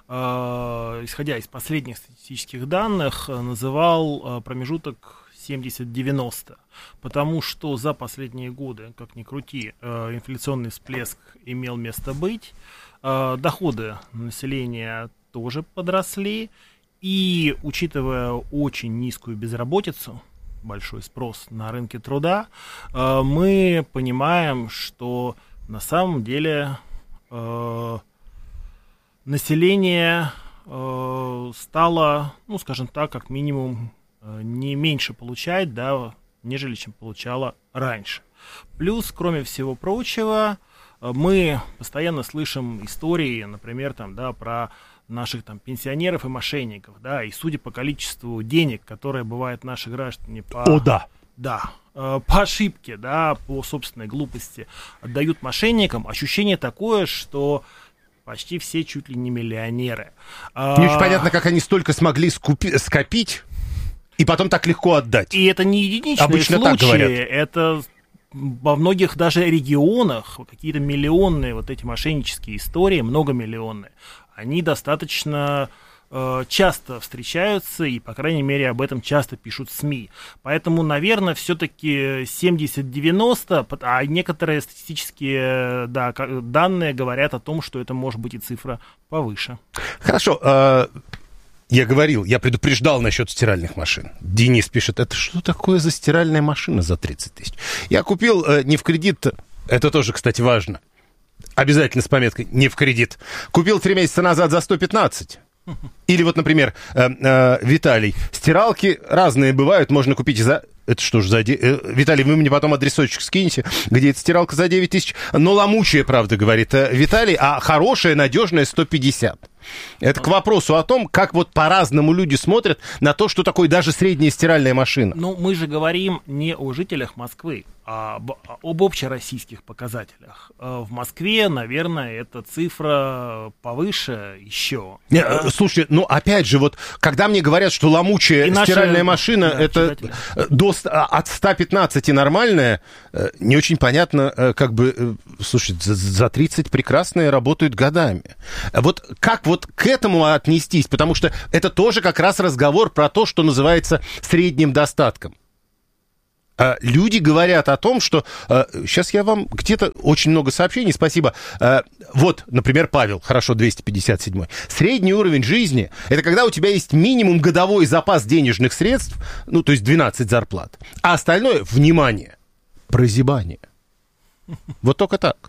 исходя из последних статистических данных, называл промежуток семьдесят девяносто, потому что за последние годы, как ни крути, инфляционный всплеск имел место быть, доходы населения тоже подросли, и, учитывая очень низкую безработицу, большой спрос на рынке труда, мы понимаем, что на самом деле население стало, ну, скажем так, как минимум, не меньше получать, да, нежели чем получала раньше. Плюс, кроме всего прочего, мы постоянно слышим истории, например, там, да, про наших там пенсионеров и мошенников, да, и судя по количеству денег, которые бывают наши граждане по... О, да. Да, по ошибке, да, по собственной глупости отдают мошенникам, ощущение такое, что почти все чуть ли не миллионеры. Не очень понятно, как они столько смогли скупи- скопить и потом так легко отдать. И это не единичные Обычно случаи, так говорят. это во многих даже регионах какие-то миллионные вот эти мошеннические истории, многомиллионные, они достаточно э, часто встречаются, и, по крайней мере, об этом часто пишут СМИ. Поэтому, наверное, все-таки семьдесят девяносто, а некоторые статистические да, данные говорят о том, что это может быть и цифра повыше. Хорошо. Э- Я говорил, я предупреждал насчет стиральных машин. Денис пишет, это что такое за стиральная машина за тридцать тысяч? Я купил э, не в кредит, это тоже, кстати, важно. Обязательно с пометкой «не в кредит». Купил три месяца назад за сто пятнадцать. Или вот, например, э, э, Виталий, стиралки разные бывают, можно купить за... Это что ж за... Де... Э, Виталий, вы мне потом адресочек скинете, где эта стиралка за девять тысяч. Но ломучая, правда, говорит э, Виталий, а хорошая, надежная сто пятьдесят. Это к вопросу о том, как вот по-разному люди смотрят на то, что такое даже средняя стиральная машина. Ну, мы же говорим не о жителях Москвы, а об, об общероссийских показателях. В Москве, наверное, эта цифра повыше еще. Не, да? Слушайте, ну опять же, вот когда мне говорят, что ломучая и стиральная наши... машина, да, это до, от ста пятнадцати нормальная, не очень понятно, как бы, слушайте, за, за тридцать прекрасные работают годами. Вот как вот к этому отнестись? Потому что это тоже как раз разговор про то, что называется средним достатком. Люди говорят о том, что... Сейчас я вам... Где-то очень много сообщений, спасибо. Вот, например, Павел, хорошо, двести пятьдесят седьмой. Средний уровень жизни — это когда у тебя есть минимум годовой запас денежных средств, ну, то есть двенадцать зарплат, а остальное, внимание, прозябание. Вот только так.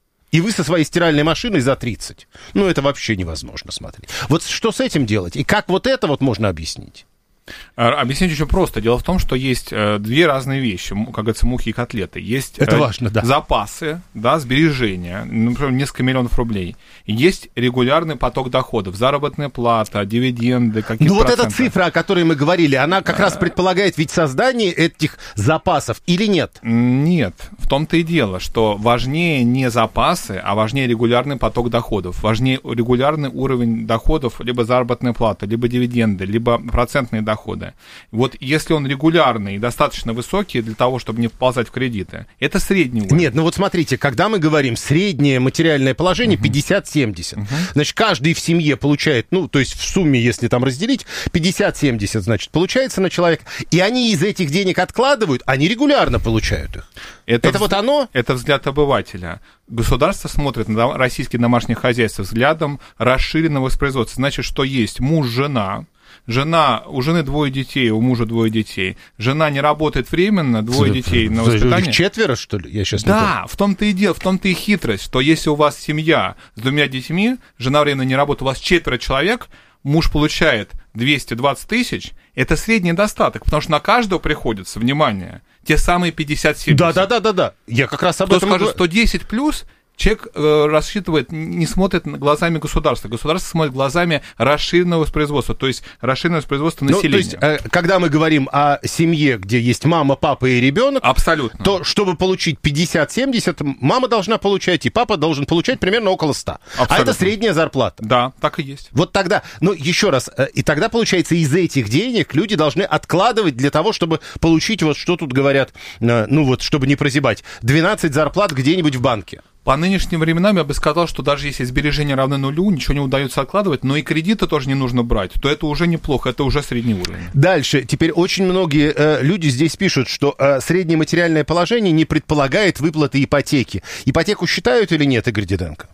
И вы со своей стиральной машиной за тридцать. Ну, это вообще невозможно смотреть. Вот что с этим делать? И как вот это вот можно объяснить? Объяснить очень просто. Дело в том, что есть э, две разные вещи, как говорится, мухи и котлеты. Есть Это э, важно, да. запасы, да, сбережения, например, несколько миллионов рублей. И есть регулярный поток доходов, заработная плата, дивиденды, какие-то Ну вот проценты. эта цифра, о которой мы говорили, она как раз предполагает ведь создание этих запасов или нет? Нет. В том-то и дело, что важнее не запасы, а важнее регулярный поток доходов. Важнее регулярный уровень доходов, либо заработная плата, либо дивиденды, либо процентные доходы. Вот если он регулярный и достаточно высокий для того, чтобы не вползать в кредиты, это средний уровень. Нет, ну вот смотрите, когда мы говорим среднее материальное положение uh-huh. пятьдесят семьдесят, uh-huh. значит, каждый в семье получает, ну, то есть в сумме, если там разделить, пятьдесят семьдесят, значит, получается на человека, и они из этих денег откладывают, они регулярно получают их. Это, это вз... вот оно? Это взгляд обывателя. Государство смотрит на российские домашние хозяйства взглядом расширенного воспроизводства. Значит, что есть муж, жена. Жена, у жены двое детей, у мужа двое детей. Жена не работает временно, двое детей на воспитание. Их четверо, что ли? Я сейчас да, в том-то и дело, в том-то и хитрость, что если у вас семья с двумя детьми, жена временно не работает, у вас четверо человек, муж получает двести двадцать тысяч, это средний достаток, потому что на каждого приходится, внимание, те самые пятьдесят семьдесят. Да-да-да-да, я как раз об Кто этом... скажет сто десять плюс... Человек э, рассчитывает, не смотрит глазами государства. Государство смотрит глазами расширенного воспроизводства, то есть расширенного воспроизводства населения. Ну, то есть, э, когда мы говорим о семье, где есть мама, папа и ребенок, абсолютно, то чтобы получить пятьдесят семьдесят, мама должна получать, и папа должен получать примерно около ста. Абсолютно. А это средняя зарплата. Да, так и есть. Вот тогда, ну, еще раз, э, и тогда, получается, из этих денег люди должны откладывать для того, чтобы получить, вот что тут говорят, э, ну вот, чтобы не прозябать, двенадцать зарплат где-нибудь в банке. По нынешним временам я бы сказал, что даже если сбережения равны нулю, ничего не удается откладывать, но и кредиты тоже не нужно брать, то это уже неплохо, это уже средний уровень. Дальше. Теперь очень многие э, люди здесь пишут, что э, среднее материальное положение не предполагает выплаты ипотеки. Ипотеку считают или нет, Игорь Диденко?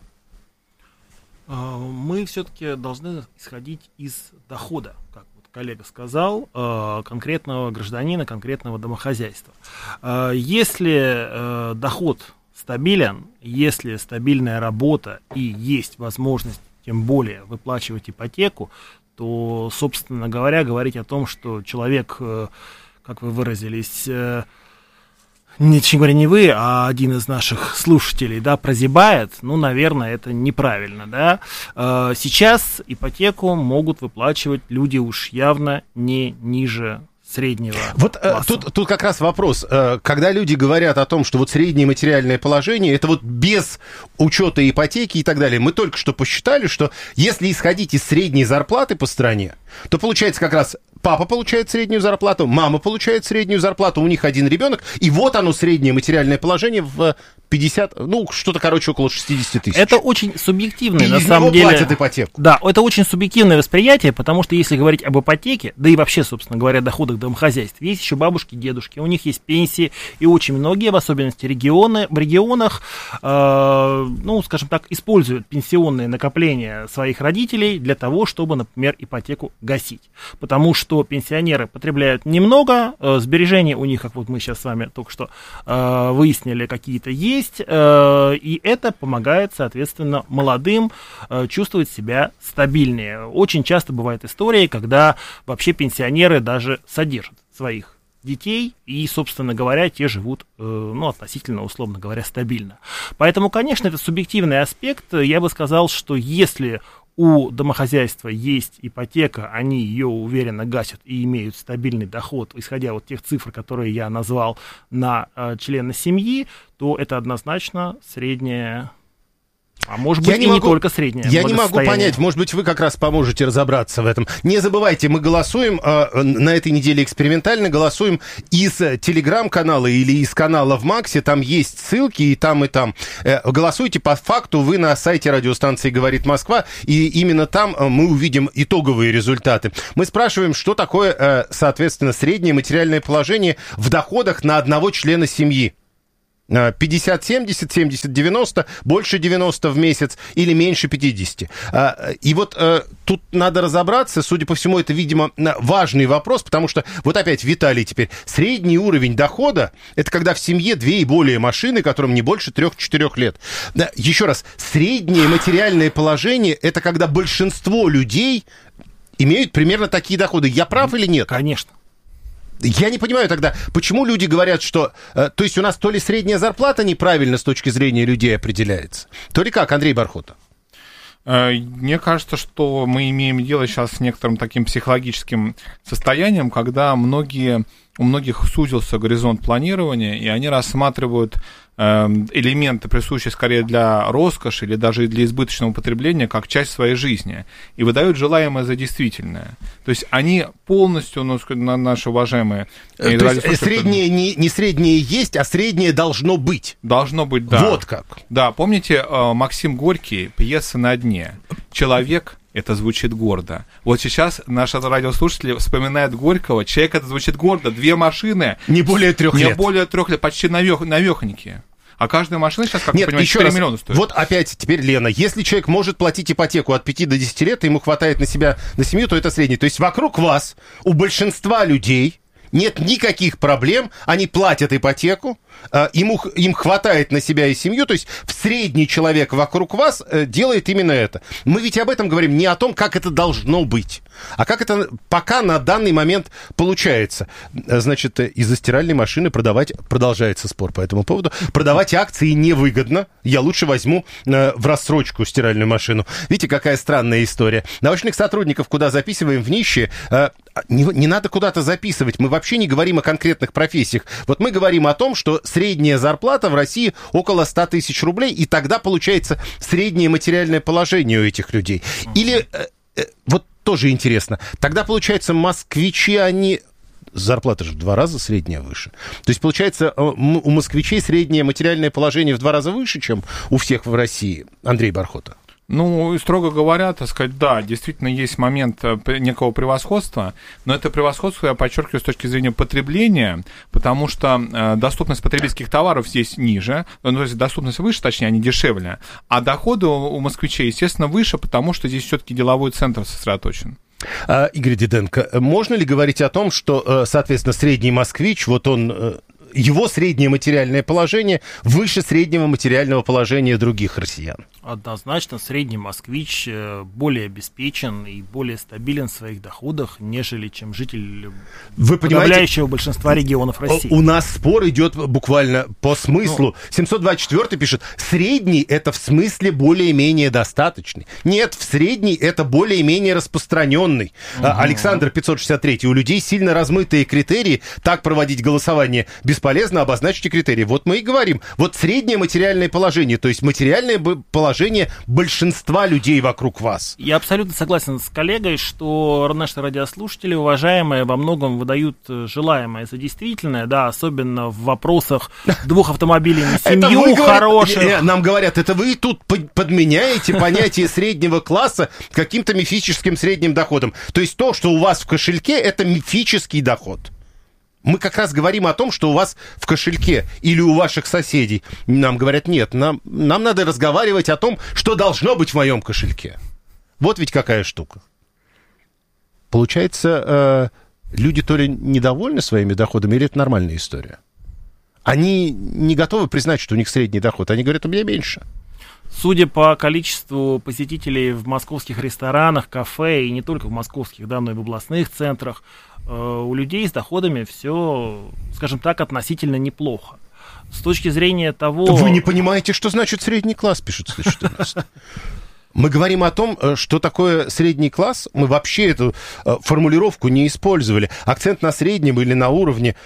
Мы все-таки должны исходить из дохода, как вот коллега сказал, конкретного гражданина, конкретного домохозяйства. Если доход стабилен, если стабильная работа и есть возможность, тем более, выплачивать ипотеку, то, собственно говоря, говорить о том, что человек, как вы выразились, не, честно говоря, не вы, а один из наших слушателей, да, прозябает, ну, наверное, это неправильно, да. Сейчас ипотеку могут выплачивать люди уж явно не ниже среднего. Вот э, тут, тут как раз вопрос. Э, когда люди говорят о том, что вот среднее материальное положение, это вот без учета ипотеки и так далее, мы только что посчитали, что если исходить из средней зарплаты по стране, то получается как раз папа получает среднюю зарплату, мама получает среднюю зарплату, у них один ребенок, и вот оно среднее материальное положение в пятьдесят, ну, что-то, короче, около шестьдесят тысяч. Это очень субъективное, и на из самом него деле. платят ипотеку. Да, это очень субъективное восприятие, потому что если говорить об ипотеке, да и вообще, собственно говоря, доходах домохозяйств, есть еще бабушки, дедушки, у них есть пенсии, и очень многие, в особенности регионы, в регионах, э, ну, скажем так, используют пенсионные накопления своих родителей для того, чтобы, например, ипотеку гасить. Потому что что пенсионеры потребляют немного, э, сбережения у них, как вот мы сейчас с вами только что э, выяснили, какие-то есть, э, и это помогает, соответственно, молодым э, чувствовать себя стабильнее. Очень часто бывают истории, когда вообще пенсионеры даже содержат своих детей, и, собственно говоря, те живут, э, ну, относительно, условно говоря, стабильно. Поэтому, конечно, это субъективный аспект. Я бы сказал, что если у домохозяйства есть ипотека, они ее уверенно гасят и имеют стабильный доход, исходя от тех цифр, которые я назвал, на э, члена семьи, то это однозначно средняя. А может быть, я не и могу, не только среднее. Я не могу понять, может быть, вы как раз поможете разобраться в этом. Не забывайте, мы голосуем, э, на этой неделе экспериментально голосуем из телеграм-канала или из канала в Максе, там есть ссылки и там, и там. Э, голосуйте по факту, вы на сайте радиостанции «Говорит Москва», и именно там мы увидим итоговые результаты. Мы спрашиваем, что такое, э, соответственно, среднее материальное положение в доходах на одного члена семьи. пятьдесят семьдесят, семьдесят девяносто, больше девяноста в месяц или меньше пятидесяти. И вот тут надо разобраться, судя по всему, это, видимо, важный вопрос, потому что, вот опять, Виталий теперь, средний уровень дохода, это когда в семье две и более машины, которым не больше трех-четырех лет. Еще раз, среднее материальное положение, это когда большинство людей имеют примерно такие доходы. Я прав или нет? Конечно. Я не понимаю тогда, почему люди говорят, что... Э, то есть у нас то ли средняя зарплата неправильно с точки зрения людей определяется, то ли как, Андрей Бархота? Мне кажется, что мы имеем дело сейчас с некоторым таким психологическим состоянием, когда многие, у многих сузился горизонт планирования, и они рассматривают элементы, присущие скорее для роскоши или даже для избыточного потребления, как часть своей жизни, и выдают желаемое за действительное. То есть они полностью, ну, наши уважаемые... То есть среднее не, не среднее есть, а среднее должно быть. Должно быть, да. Вот как. Да, помните Максим Горький, пьеса «На дне». Человек... Это звучит гордо. Вот сейчас наши радиослушатели вспоминают Горького. Человек, это звучит гордо. Две машины. Не более трех лет. Не более трех лет. Почти навех, навехонькие. А каждая машина сейчас, как Нет, вы понимаете, четыре миллиона стоит. Вот опять теперь, Лена, если человек может платить ипотеку от пяти до десяти лет, и ему хватает на себя, на семью, то это средний. То есть вокруг вас, у большинства людей, нет никаких проблем, они платят ипотеку, ему, им хватает на себя и семью, то есть средний человек вокруг вас делает именно это. Мы ведь об этом говорим, не о том, как это должно быть, а как это пока на данный момент получается. Значит, из-за стиральной машины продавать, продолжается спор по этому поводу, продавать акции невыгодно, я лучше возьму в рассрочку стиральную машину. Видите, какая странная история. Научных сотрудников куда записываем в нищие, не, не надо куда-то записывать, мы вообще не говорим о конкретных профессиях. Вот мы говорим о том, что средняя зарплата в России около ста тысяч рублей, и тогда получается среднее материальное положение у этих людей. Или, э, э, вот тоже интересно, тогда, получается, москвичи, они... Зарплата же в два раза средняя выше. То есть, получается, у москвичей среднее материальное положение в два раза выше, чем у всех в России. Андрей Бархота. Ну, строго говоря, так сказать, да, действительно есть момент некого превосходства, но это превосходство, я подчеркиваю, с точки зрения потребления, потому что э, доступность потребительских товаров здесь ниже, ну, то есть доступность выше, точнее, они дешевле, а доходы у, у москвичей, естественно, выше, потому что здесь все-таки деловой центр сосредоточен. А, Игорь Диденко, можно ли говорить о том, что, соответственно, средний москвич, вот он... его среднее материальное положение выше среднего материального положения других россиян? Однозначно, средний москвич более обеспечен и более стабилен в своих доходах, нежели чем житель Вы подавляющего большинства регионов России. У нас спор идет буквально по смыслу. Ну, семьсот двадцать четыре пишет, средний это в смысле более-менее достаточный. Нет, в средний это более-менее распространенный. Угу. Александр пятьсот шестьдесят три, у людей сильно размытые критерии, так проводить голосование бесполезно, обозначьте критерии. Вот мы и говорим, вот среднее материальное положение, то есть материальное положение большинства людей вокруг вас. Я абсолютно согласен с коллегой, что наши радиослушатели, уважаемые, во многом выдают желаемое за действительное, да, особенно в вопросах двух автомобилей на семью хороших. Нам говорят, это вы тут подменяете понятие среднего класса каким-то мифическим средним доходом. То есть то, что у вас в кошельке, это мифический доход. Мы как раз говорим о том, что у вас в кошельке или у ваших соседей. Нам говорят, нет, нам, нам надо разговаривать о том, что должно быть в моем кошельке. Вот ведь какая штука. Получается, люди то ли недовольны своими доходами, или это нормальная история? Они не готовы признать, что у них средний доход. Они говорят, у меня меньше. Судя по количеству посетителей в московских ресторанах, кафе, и не только в московских, да, но и в областных центрах, э, у людей с доходами все, скажем так, относительно неплохо. С точки зрения того... Вы не понимаете, что значит средний класс, пишет сто четырнадцать. Мы говорим о том, что такое средний класс. Мы вообще эту формулировку не использовали. Акцент на среднем или на уровне,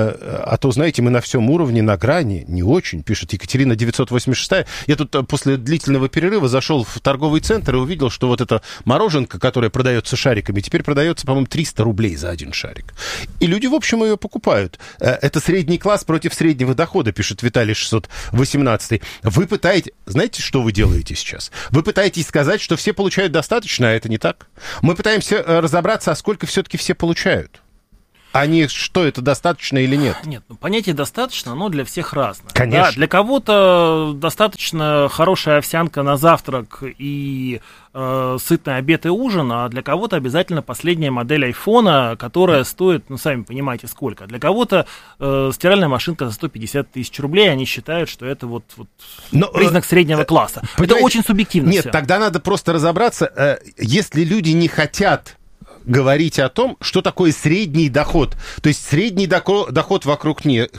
а то, знаете, мы на всем уровне, на грани, не очень, пишет Екатерина девятьсот восемьдесят шесть. Я тут после длительного перерыва зашел в торговый центр и увидел, что вот эта мороженка, которая продается шариками, теперь продается, по-моему, триста рублей за один шарик. И люди, в общем, ее покупают. Это средний класс против среднего дохода, пишет Виталий шестьсот восемнадцать. Вы пытаетесь... Знаете, что вы делаете сейчас? Вы пытаетесь сказать, что все получают достаточно, а это не так. Мы пытаемся разобраться, а сколько все-таки все получают. А не что это достаточно или нет. Нет, ну, понятие достаточно, оно для всех разное. Конечно. Да, для кого-то достаточно хорошая овсянка на завтрак и э, сытный обед и ужин, а для кого-то обязательно последняя модель айфона, которая стоит, ну, сами понимаете, сколько. Для кого-то э, стиральная машинка за сто пятьдесят тысяч рублей, они считают, что это вот, вот Но, признак э, среднего класса. Это очень субъективно. Нет, все. Тогда надо просто разобраться, э, если люди не хотят говорить о том, что такое средний доход. То есть средний доход, доход вокруг них.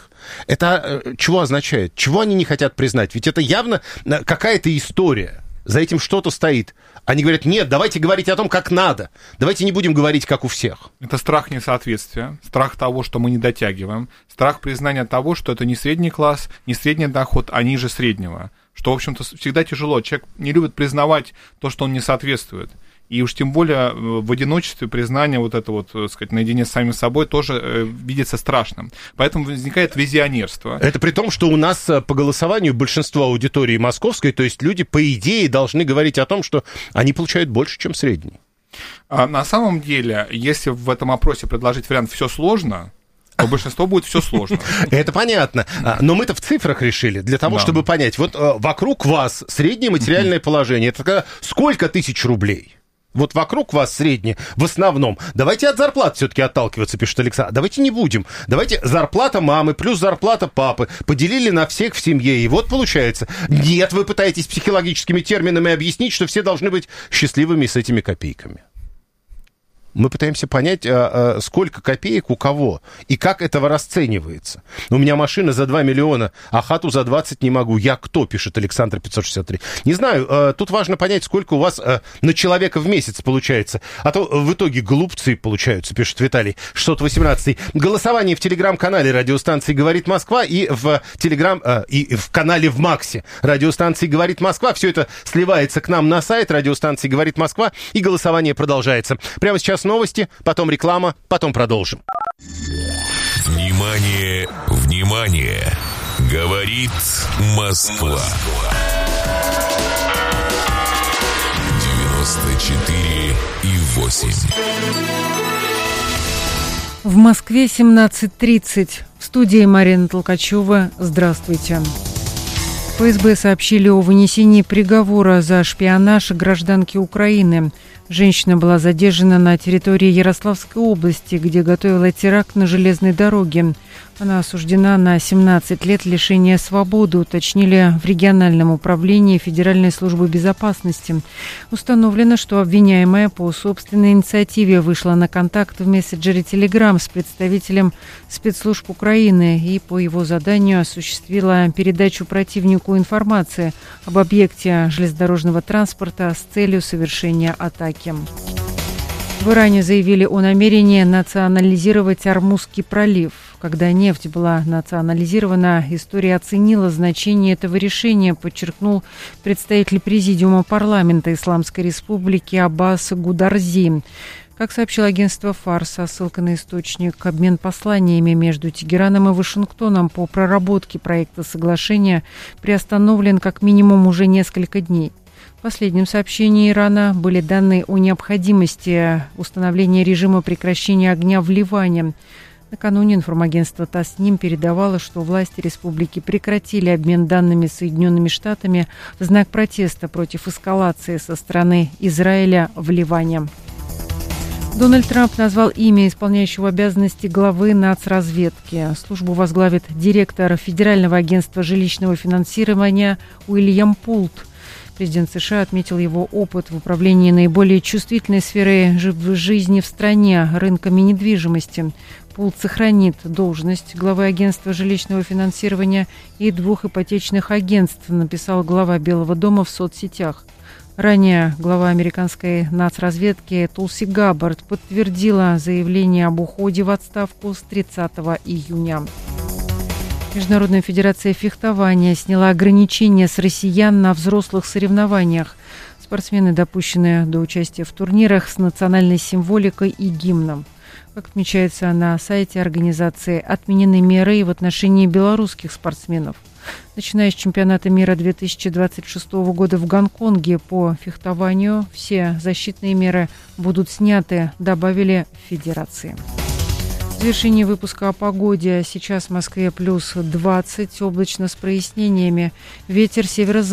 Это э, чего означает? Чего они не хотят признать? Ведь это явно какая-то история. За этим что-то стоит. Они говорят, нет, давайте говорить о том, как надо. Давайте не будем говорить, как у всех. Это страх несоответствия, страх того, что мы не дотягиваем, страх признания того, что это не средний класс, не средний доход, а ниже среднего. Что, в общем-то, всегда тяжело. Человек не любит признавать то, что он не соответствует. И уж тем более в одиночестве признание вот это вот, так сказать, наедине с самим собой тоже э, видится страшным. Поэтому возникает визионерство. Это при том, что у нас по голосованию большинство аудитории московской, то есть люди, по идее, должны говорить о том, что они получают больше, чем средний. А на самом деле, если в этом опросе предложить вариант «все сложно», то большинство будет все сложно. Это понятно. Но мы-то в цифрах решили, для того, да. чтобы понять. Вот вокруг вас среднее материальное положение. Это сколько тысяч рублей? Вот вокруг вас среднее, в основном. Давайте от зарплат все-таки отталкиваться, пишет Александр. Давайте не будем. Давайте зарплата мамы плюс зарплата папы поделили на всех в семье. И вот получается. Нет, вы пытаетесь психологическими терминами объяснить, что все должны быть счастливыми с этими копейками. Мы пытаемся понять, а, а, сколько копеек у кого и как этого расценивается. У меня машина за два миллиона, а хату за двадцать не могу. Я кто, пишет Александр пятьсот шестьдесят три. Не знаю, а, тут важно понять, сколько у вас а, на человека в месяц получается. А то в итоге голубцы получаются, пишет Виталий шестьсот восемнадцать. Голосование в телеграм-канале радиостанции «Говорит Москва» и в, телеграм, а, и в канале в Максе радиостанции «Говорит Москва». Все это сливается к нам на сайт радиостанции «Говорит Москва», и голосование продолжается. Прямо сейчас новости, потом реклама, потом продолжим. Внимание, внимание! Говорит Москва. девяносто четыре и восемь. В Москве семнадцать тридцать. В студии Марина Толкачева. Здравствуйте. ФСБ сообщили о вынесении приговора за шпионаж гражданки Украины. Женщина была задержана на территории Ярославской области, где готовила теракт на железной дороге. Она осуждена на семнадцать лет лишения свободы, уточнили в региональном управлении Федеральной службы безопасности. Установлено, что обвиняемая по собственной инициативе вышла на контакт в мессенджере Telegram с представителем спецслужб Украины и по его заданию осуществила передачу противнику информации об объекте железнодорожного транспорта с целью совершения атаки. В Иране заявили о намерении национализировать Ормузский пролив. Когда нефть была национализирована, история оценила значение этого решения, подчеркнул представитель президиума парламента Исламской Республики Аббас Гударзи. Как сообщило агентство ФАРС, со ссылкой на источник, обмен посланиями между Тегераном и Вашингтоном по проработке проекта соглашения приостановлен как минимум уже несколько дней. В последнем сообщении Ирана были данные о необходимости установления режима прекращения огня в Ливане. Накануне информагентство Тасним передавало, что власти республики прекратили обмен данными с Соединенными Штатами в знак протеста против эскалации со стороны Израиля в Ливане. Дональд Трамп назвал имя исполняющего обязанности главы нацразведки. Службу возглавит директор Федерального агентства жилищного финансирования Уильям Пулт. Президент США отметил его опыт в управлении наиболее чувствительной сферой жизни в стране – рынками недвижимости. Пулт сохранит должность главы агентства жилищного финансирования и двух ипотечных агентств, написал глава Белого дома в соцсетях. Ранее глава американской нацразведки Тулси Габбард подтвердила заявление об уходе в отставку с тридцатого июня. Международная федерация фехтования сняла ограничения с россиян на взрослых соревнованиях. Спортсмены допущены до участия в турнирах с национальной символикой и гимном. Как отмечается на сайте организации, отменены меры и в отношении белорусских спортсменов. Начиная с чемпионата мира две тысячи двадцать шестого года в Гонконге по фехтованию, все защитные меры будут сняты, добавили в федерации. В завершении выпуска о погоде. Сейчас в Москве плюс двадцать, облачно с прояснениями. Ветер северо-западный.